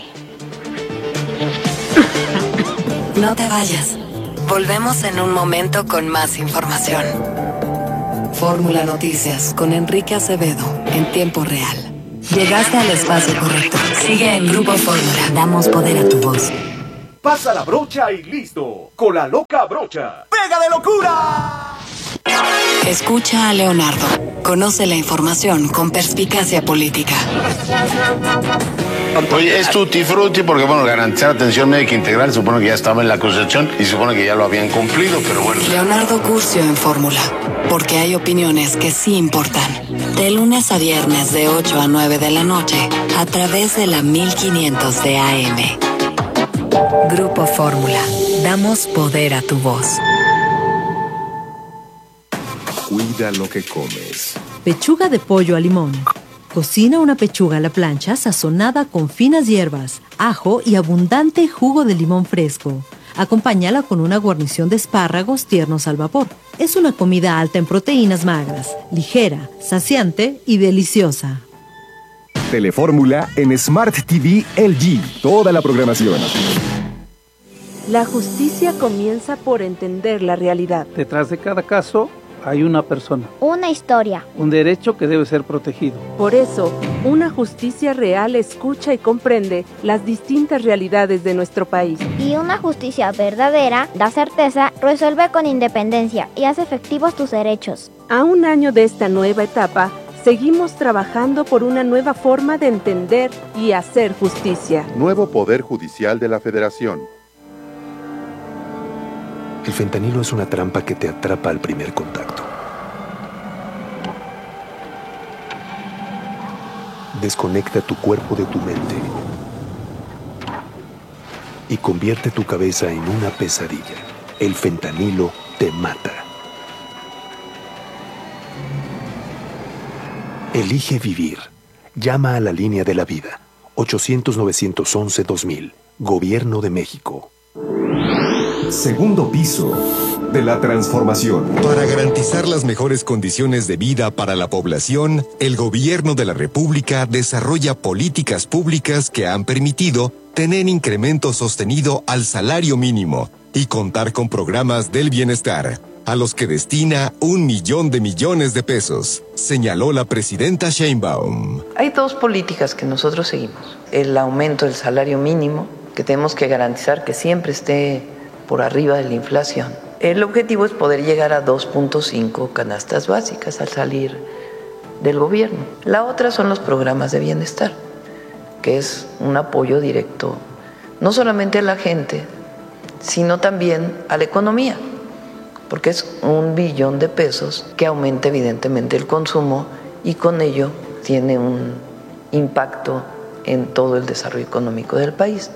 No te vayas. Volvemos en un momento con más información. Fórmula Noticias con Enrique Acevedo en tiempo real. Llegaste al espacio correcto. Sigue en Grupo Fórmula. Damos poder a tu voz. Pasa la brocha y listo. Con la loca brocha. ¡Pega de locura! Escucha a Leonardo. Conoce la información con perspicacia política. Oye, es tutti frutti porque, bueno, garantizar atención médica integral supone que ya estaba en la Constitución y supone que ya lo habían cumplido, pero bueno. Leonardo Curcio en Fórmula, porque hay opiniones que sí importan. De lunes a viernes de 8 a 9 de la noche, a través de la 1500 de AM. Grupo Fórmula, damos poder a tu voz. Cuida lo que comes. Pechuga de pollo a limón. Cocina una pechuga a la plancha sazonada con finas hierbas, ajo y abundante jugo de limón fresco. Acompáñala con una guarnición de espárragos tiernos al vapor. Es una comida alta en proteínas magras, ligera, saciante y deliciosa. Telefórmula en Smart TV LG. Toda la programación. La justicia comienza por entender la realidad. Detrás de cada caso hay una persona. Una historia. Un derecho que debe ser protegido. Por eso, una justicia real escucha y comprende las distintas realidades de nuestro país. Y una justicia verdadera da certeza, resuelve con independencia y hace efectivos tus derechos. A un año de esta nueva etapa, seguimos trabajando por una nueva forma de entender y hacer justicia. Nuevo Poder Judicial de la Federación. El fentanilo es una trampa que te atrapa al primer contacto. Desconecta tu cuerpo de tu mente y convierte tu cabeza en una pesadilla. El fentanilo te mata. Elige vivir. Llama a la línea de la vida. 800-911-2000. Gobierno de México. Segundo piso de la transformación. Para garantizar las mejores condiciones de vida para la población, el Gobierno de la República desarrolla políticas públicas que han permitido tener incremento sostenido al salario mínimo y contar con programas del bienestar, a los que destina 1 millón de millones de pesos, señaló la presidenta Sheinbaum. Hay dos políticas que nosotros seguimos. El aumento del salario mínimo, que tenemos que garantizar que siempre esté por arriba de la inflación. El objetivo es poder llegar a 2.5 canastas básicas al salir del gobierno. La otra son los programas de bienestar, que es un apoyo directo no solamente a la gente, sino también a la economía, porque es 1 billón de pesos que aumenta evidentemente el consumo y con ello tiene un impacto en todo el desarrollo económico del país.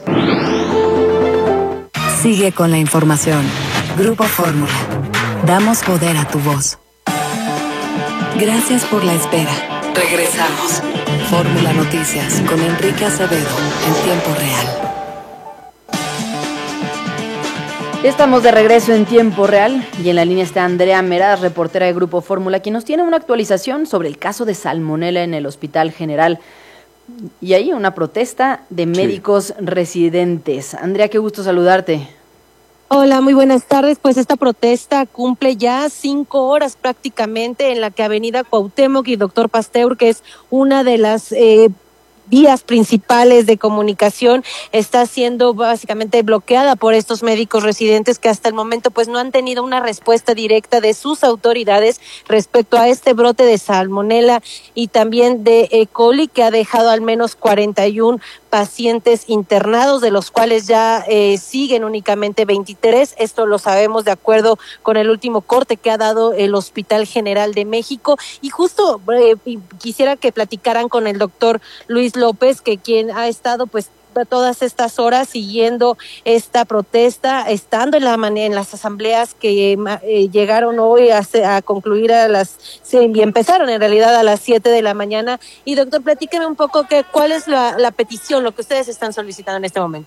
Sigue con la información. Grupo Fórmula. Damos poder a tu voz. Gracias por la espera. Regresamos. Fórmula Noticias con Enrique Acevedo en tiempo real. Estamos de regreso en tiempo real y en la línea está Andrea Meraz, reportera de Grupo Fórmula, quien nos tiene una actualización sobre el caso de salmonela en el Hospital General. Y hay una protesta de médicos residentes. Andrea, qué gusto saludarte. Hola, muy buenas tardes. Pues esta protesta cumple ya 5 horas prácticamente en la que Avenida Cuauhtémoc y Doctor Pasteur, que es una de las vías principales de comunicación, está siendo básicamente bloqueada por estos médicos residentes que hasta el momento pues no han tenido una respuesta directa de sus autoridades respecto a este brote de salmonela y también de E. coli que ha dejado al menos 41 pacientes internados, de los cuales ya siguen únicamente 23. Esto lo sabemos de acuerdo con el último corte que ha dado el Hospital General de México. Y justo quisiera que platicaran con el doctor Luis López, que quien ha estado pues todas estas horas siguiendo esta protesta, estando en las asambleas que llegaron hoy a concluir y empezaron en realidad a las 7 de la mañana. Y doctor, platíqueme un poco cuál es la petición, lo que ustedes están solicitando en este momento.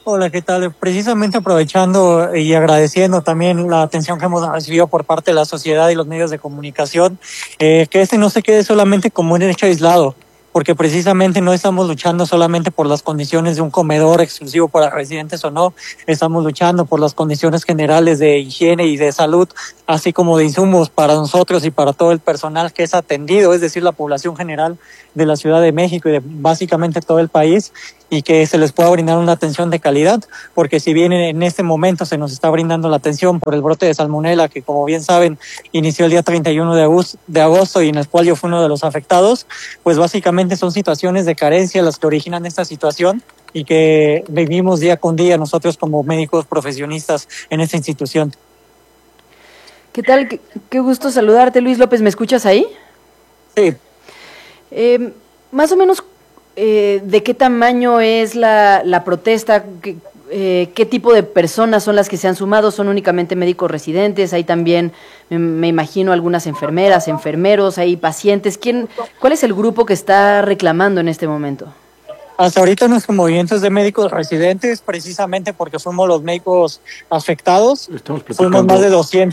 Hola, ¿qué tal? Precisamente aprovechando y agradeciendo también la atención que hemos recibido por parte de la sociedad y los medios de comunicación, que no se quede solamente como un hecho aislado, porque precisamente no estamos luchando solamente por las condiciones de un comedor exclusivo para residentes o no, estamos luchando por las condiciones generales de higiene y de salud, así como de insumos para nosotros y para todo el personal que es atendido, es decir, la población general de la Ciudad de México y de básicamente todo el país, y que se les pueda brindar una atención de calidad, porque si bien en este momento se nos está brindando la atención por el brote de salmonela, que como bien saben inició el día 31 de agosto y en el cual yo fui uno de los afectados, pues básicamente son situaciones de carencia las que originan esta situación y que vivimos día con día nosotros como médicos profesionistas en esta institución. ¿Qué tal? Qué gusto saludarte, Luis López. ¿Me escuchas ahí? Sí. Más o menos, ¿de qué tamaño es la protesta? ¿Qué tipo de personas son las que se han sumado? ¿Son únicamente médicos residentes? Hay también, me imagino, algunas enfermeras, enfermeros, hay pacientes. ¿Cuál es el grupo que está reclamando en este momento? Hasta ahorita nuestro movimiento es de médicos residentes, precisamente porque fuimos los médicos afectados. Fuimos más de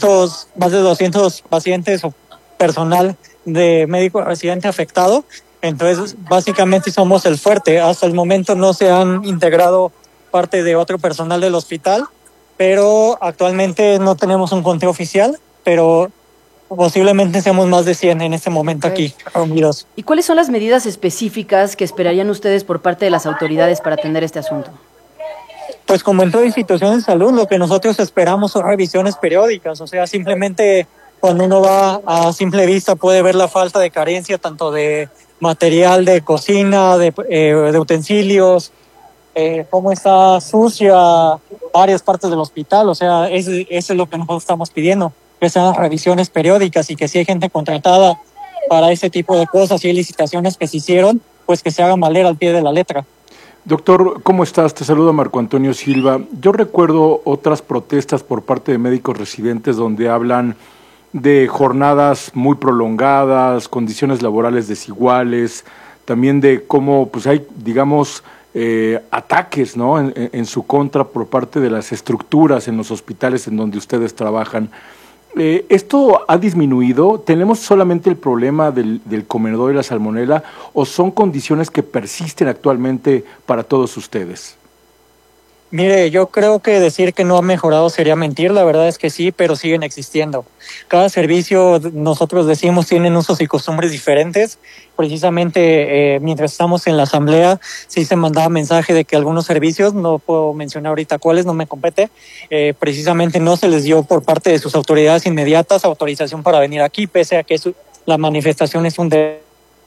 200 pacientes o personal de médico residente afectado. Entonces, básicamente somos el fuerte. Hasta el momento no se han integrado parte de otro personal del hospital, pero actualmente no tenemos un conteo oficial, pero posiblemente seamos más de 100 en este momento aquí reunidos. ¿Y cuáles son las medidas específicas que esperarían ustedes por parte de las autoridades para atender este asunto? Pues como en toda institución de salud, lo que nosotros esperamos son revisiones periódicas, o sea, simplemente cuando uno va a simple vista puede ver la falta de carencia tanto de material de cocina, de utensilios, cómo está sucia varias partes del hospital, o sea, eso es lo que nosotros estamos pidiendo, que sean revisiones periódicas y que si hay gente contratada para ese tipo de cosas y hay licitaciones que se hicieron, pues que se hagan valer al pie de la letra. Doctor, ¿cómo estás? Te saluda Marco Antonio Silva. Yo recuerdo otras protestas por parte de médicos residentes donde hablan de jornadas muy prolongadas, condiciones laborales desiguales, también de cómo pues hay, digamos, ataques, ¿no?, en su contra por parte de las estructuras en los hospitales en donde ustedes trabajan. ¿Esto ha disminuido? ¿Tenemos solamente el problema del comedor y la salmonela o son condiciones que persisten actualmente para todos ustedes? Mire, yo creo que decir que no ha mejorado sería mentir, la verdad es que sí, pero siguen existiendo. Cada servicio, nosotros decimos, tienen usos y costumbres diferentes. Precisamente mientras estamos en la asamblea, sí se mandaba mensaje de que algunos servicios, no puedo mencionar ahorita cuáles, no me compete, precisamente no se les dio por parte de sus autoridades inmediatas autorización para venir aquí, pese a que la manifestación es un derecho.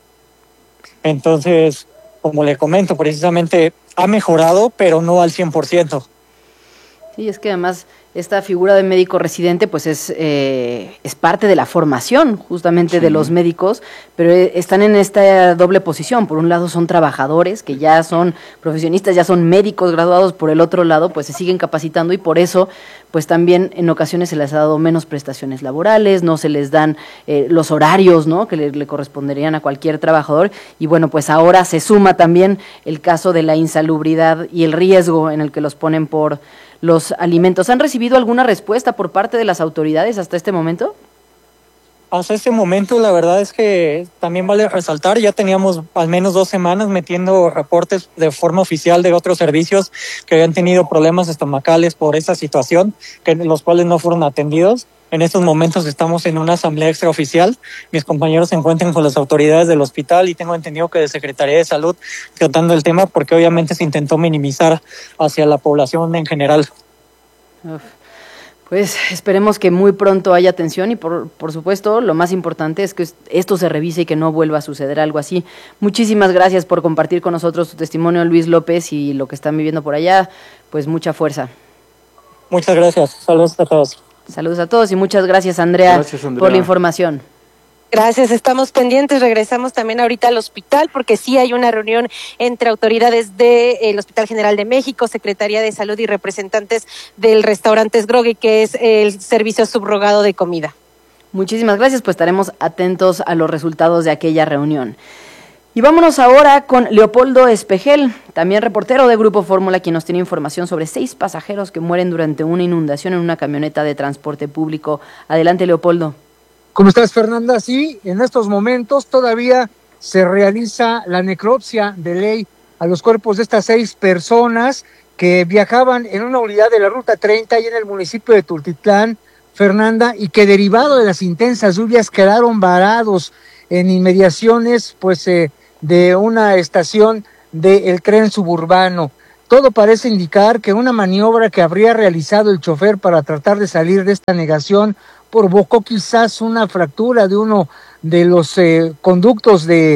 Entonces, como le comento, precisamente ha mejorado, pero no al 100%. Sí, es que además esta figura de médico residente pues es parte de la formación justamente de los médicos, pero están en esta doble posición. Por un lado son trabajadores que ya son profesionistas, ya son médicos graduados, por el otro lado pues se siguen capacitando y por eso pues también en ocasiones se les ha dado menos prestaciones laborales, no se les dan los horarios, ¿no?, que le corresponderían a cualquier trabajador. Y bueno, pues ahora se suma también el caso de la insalubridad y el riesgo en el que los ponen por los alimentos. ¿Han recibido alguna respuesta por parte de las autoridades hasta este momento? Hasta este momento, la verdad es que también vale resaltar, ya teníamos al menos 2 semanas metiendo reportes de forma oficial de otros servicios que habían tenido problemas estomacales por esta situación, los cuales no fueron atendidos. En estos momentos estamos en una asamblea extraoficial. Mis compañeros se encuentran con las autoridades del hospital y tengo entendido que de Secretaría de Salud tratando el tema porque obviamente se intentó minimizar hacia la población en general. Pues esperemos que muy pronto haya atención y por supuesto lo más importante es que esto se revise y que no vuelva a suceder algo así. Muchísimas gracias por compartir con nosotros tu testimonio, Luis López, y lo que están viviendo por allá, pues mucha fuerza. Muchas gracias, saludos a todos. Saludos a todos y muchas gracias, Andrea, por la información. Gracias, estamos pendientes. Regresamos también ahorita al hospital porque sí hay una reunión entre autoridades del Hospital General de México, Secretaría de Salud y representantes del Restaurantes Grogui, que es el servicio subrogado de comida. Muchísimas gracias, pues estaremos atentos a los resultados de aquella reunión. Y vámonos ahora con Leopoldo Espejel, también reportero de Grupo Fórmula, quien nos tiene información sobre 6 pasajeros que mueren durante una inundación en una camioneta de transporte público. Adelante, Leopoldo. ¿Cómo estás, Fernanda? Sí, en estos momentos todavía se realiza la necropsia de ley a los cuerpos de estas 6 personas que viajaban en una unidad de la Ruta 30 y en el municipio de Tultitlán, Fernanda, y que derivado de las intensas lluvias quedaron varados en inmediaciones, pues, de una estación del tren suburbano. Todo parece indicar que una maniobra que habría realizado el chofer para tratar de salir de esta negación provocó quizás una fractura de uno de los conductos de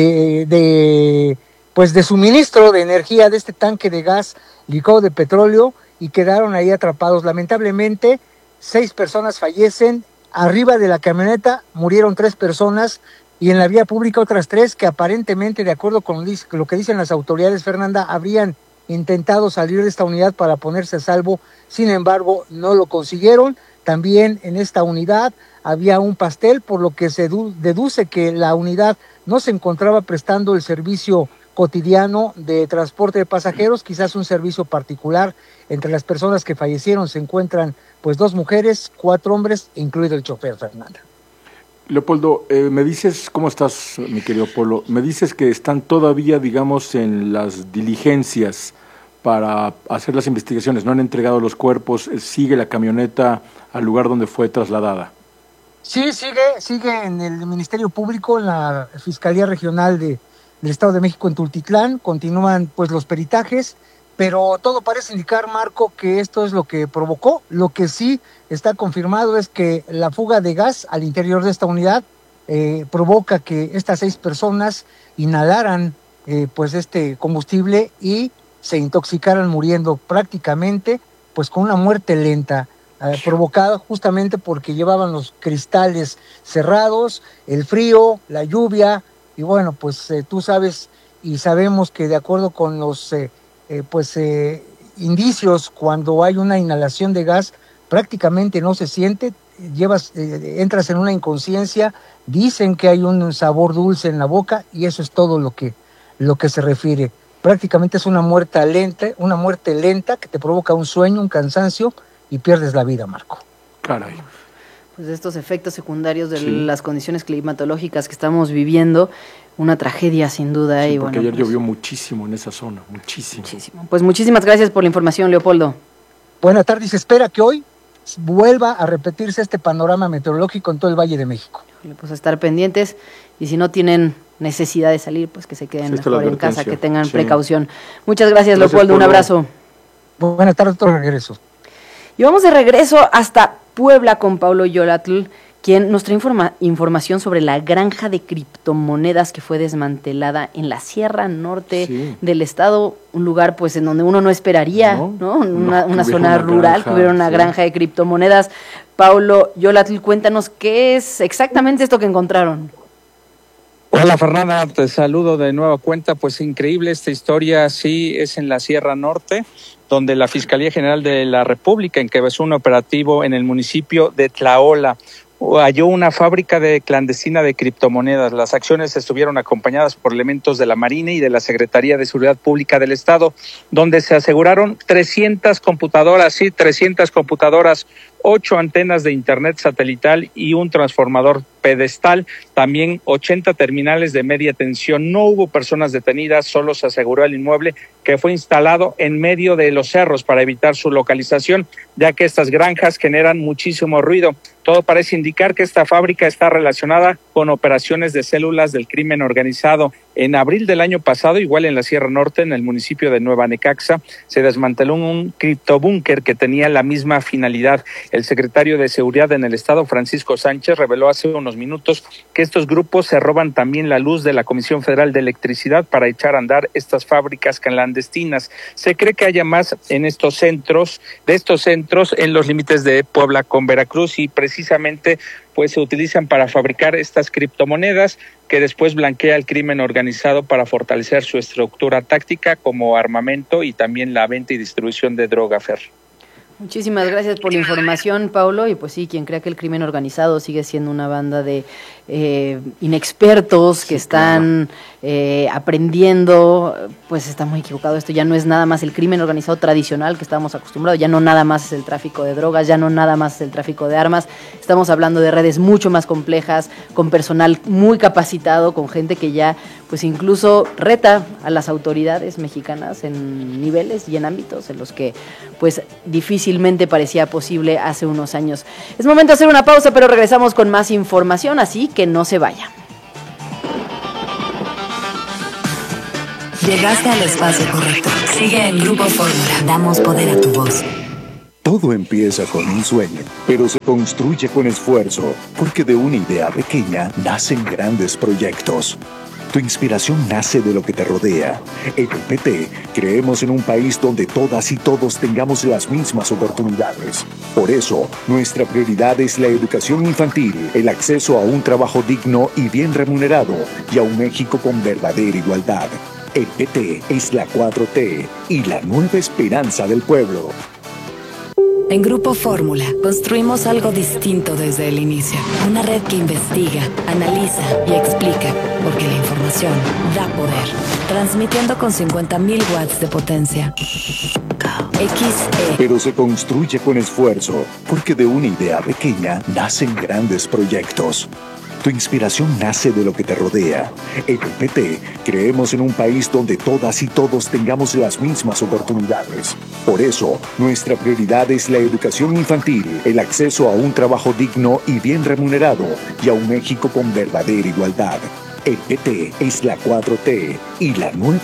suministro de energía de este tanque de gas licuado de petróleo y quedaron ahí atrapados. Lamentablemente, 6 personas fallecen. Arriba de la camioneta murieron 3 personas y en la vía pública otras 3 que aparentemente, de acuerdo con lo que dicen las autoridades, Fernanda, habrían intentado salir de esta unidad para ponerse a salvo, sin embargo no lo consiguieron. También en esta unidad había un pastel, por lo que se deduce que la unidad no se encontraba prestando el servicio cotidiano de transporte de pasajeros, quizás un servicio particular. Entre las personas que fallecieron se encuentran pues 2 mujeres, 4 hombres, incluido el chofer, Fernanda. Leopoldo, me dices, ¿cómo estás, mi querido Polo? Me dices que están todavía, digamos, en las diligencias para hacer las investigaciones, no han entregado los cuerpos, sigue la camioneta al lugar donde fue trasladada. Sí, sigue en el Ministerio Público, en la Fiscalía Regional del Estado de México en Tultitlán, continúan pues los peritajes, pero todo parece indicar, Marco, que esto es lo que provocó. Lo que sí está confirmado es que la fuga de gas al interior de esta unidad provoca que estas 6 personas inhalaran pues este combustible y se intoxicaran muriendo prácticamente pues con una muerte lenta, provocada justamente porque llevaban los cristales cerrados, el frío, la lluvia, y bueno, pues tú sabes y sabemos que de acuerdo con los indicios, cuando hay una inhalación de gas, prácticamente no se siente, entras en una inconsciencia, dicen que hay un sabor dulce en la boca y eso es todo lo que se refiere. Prácticamente es una muerte lenta que te provoca un sueño, un cansancio y pierdes la vida, Marco. Caray. Pues estos efectos secundarios de las condiciones climatológicas que estamos viviendo, una tragedia sin duda. Sí, y porque bueno, ayer llovió muchísimo en esa zona, muchísimo. Pues muchísimas gracias por la información, Leopoldo. Buenas tardes, se espera que hoy vuelva a repetirse este panorama meteorológico en todo el Valle de México. Pues a estar pendientes y si no tienen necesidad de salir, pues que se queden mejor en casa, que tengan precaución. Muchas gracias, Leopoldo, un abrazo. Buenas tardes, otro regreso. Y vamos de regreso hasta Puebla con Paulo Yolatl, quien nos trae información sobre la granja de criptomonedas que fue desmantelada en la Sierra Norte del estado, un lugar pues en donde uno no esperaría, ¿no? Una zona rural, que hubiera una granja de criptomonedas. Paulo Yolatl, cuéntanos qué es exactamente esto que encontraron. Hola Fernanda, te saludo de nueva cuenta. Pues increíble esta historia, sí, es en la Sierra Norte, donde la Fiscalía General de la República encabezó un operativo en el municipio de Tlaola. Halló una fábrica clandestina de criptomonedas. Las acciones estuvieron acompañadas por elementos de la Marina y de la Secretaría de Seguridad Pública del Estado, donde se aseguraron 300 computadoras, 8 antenas de internet satelital y un transformador pedestal, también 80 terminales de media tensión. No hubo personas detenidas, solo se aseguró el inmueble, que fue instalado en medio de los cerros para evitar su localización, ya que estas granjas generan muchísimo ruido. Todo parece indicar que esta fábrica está relacionada con operaciones de células del crimen organizado. En abril del año pasado, igual en la Sierra Norte, en el municipio de Nueva Necaxa, se desmanteló un criptobúnker que tenía la misma finalidad. El secretario de Seguridad en el Estado, Francisco Sánchez, reveló hace unos minutos que estos grupos se roban también la luz de la Comisión Federal de Electricidad para echar a andar estas fábricas clandestinas. Se cree que haya más en estos centros, en los límites de Puebla con Veracruz, y precisamente pues se utilizan para fabricar estas criptomonedas que después blanquea el crimen organizado para fortalecer su estructura táctica como armamento y también la venta y distribución de droga, Fer. Muchísimas gracias por la información, Paulo. Y pues sí, quien crea que el crimen organizado sigue siendo una banda de inexpertos que están aprendiendo, pues está muy equivocado. Esto ya no es nada más el crimen organizado tradicional que estábamos acostumbrados, ya no nada más es el tráfico de drogas, ya no nada más es el tráfico de armas. Estamos hablando de redes mucho más complejas, con personal muy capacitado, con gente que ya pues incluso reta a las autoridades mexicanas en niveles y en ámbitos en los que pues difícilmente parecía posible hace unos años. Es momento de hacer una pausa, pero regresamos con más información, así que no se vaya. Llegaste al espacio correcto. Sigue en Grupo Fórmula. Damos poder a tu voz. Todo empieza con un sueño, pero se construye con esfuerzo, porque de una idea pequeña nacen grandes proyectos. Tu inspiración nace de lo que te rodea. En el PT creemos en un país donde todas y todos tengamos las mismas oportunidades. Por eso, nuestra prioridad es la educación infantil, el acceso a un trabajo digno y bien remunerado, y a un México con verdadera igualdad. El PT es la 4T y la nueva esperanza del pueblo. En Grupo Fórmula construimos algo distinto desde el inicio. Una red que investiga, analiza y explica, porque la información da poder. Transmitiendo con 50,000 watts de potencia. Pero se construye con esfuerzo, porque de una idea pequeña nacen grandes proyectos. Tu inspiración nace de lo que te rodea. En el PT creemos en un país donde todas y todos tengamos las mismas oportunidades. Por eso, nuestra prioridad es la educación infantil, el acceso a un trabajo digno y bien remunerado, y a un México con verdadera igualdad. El PT es la 4T y la nueva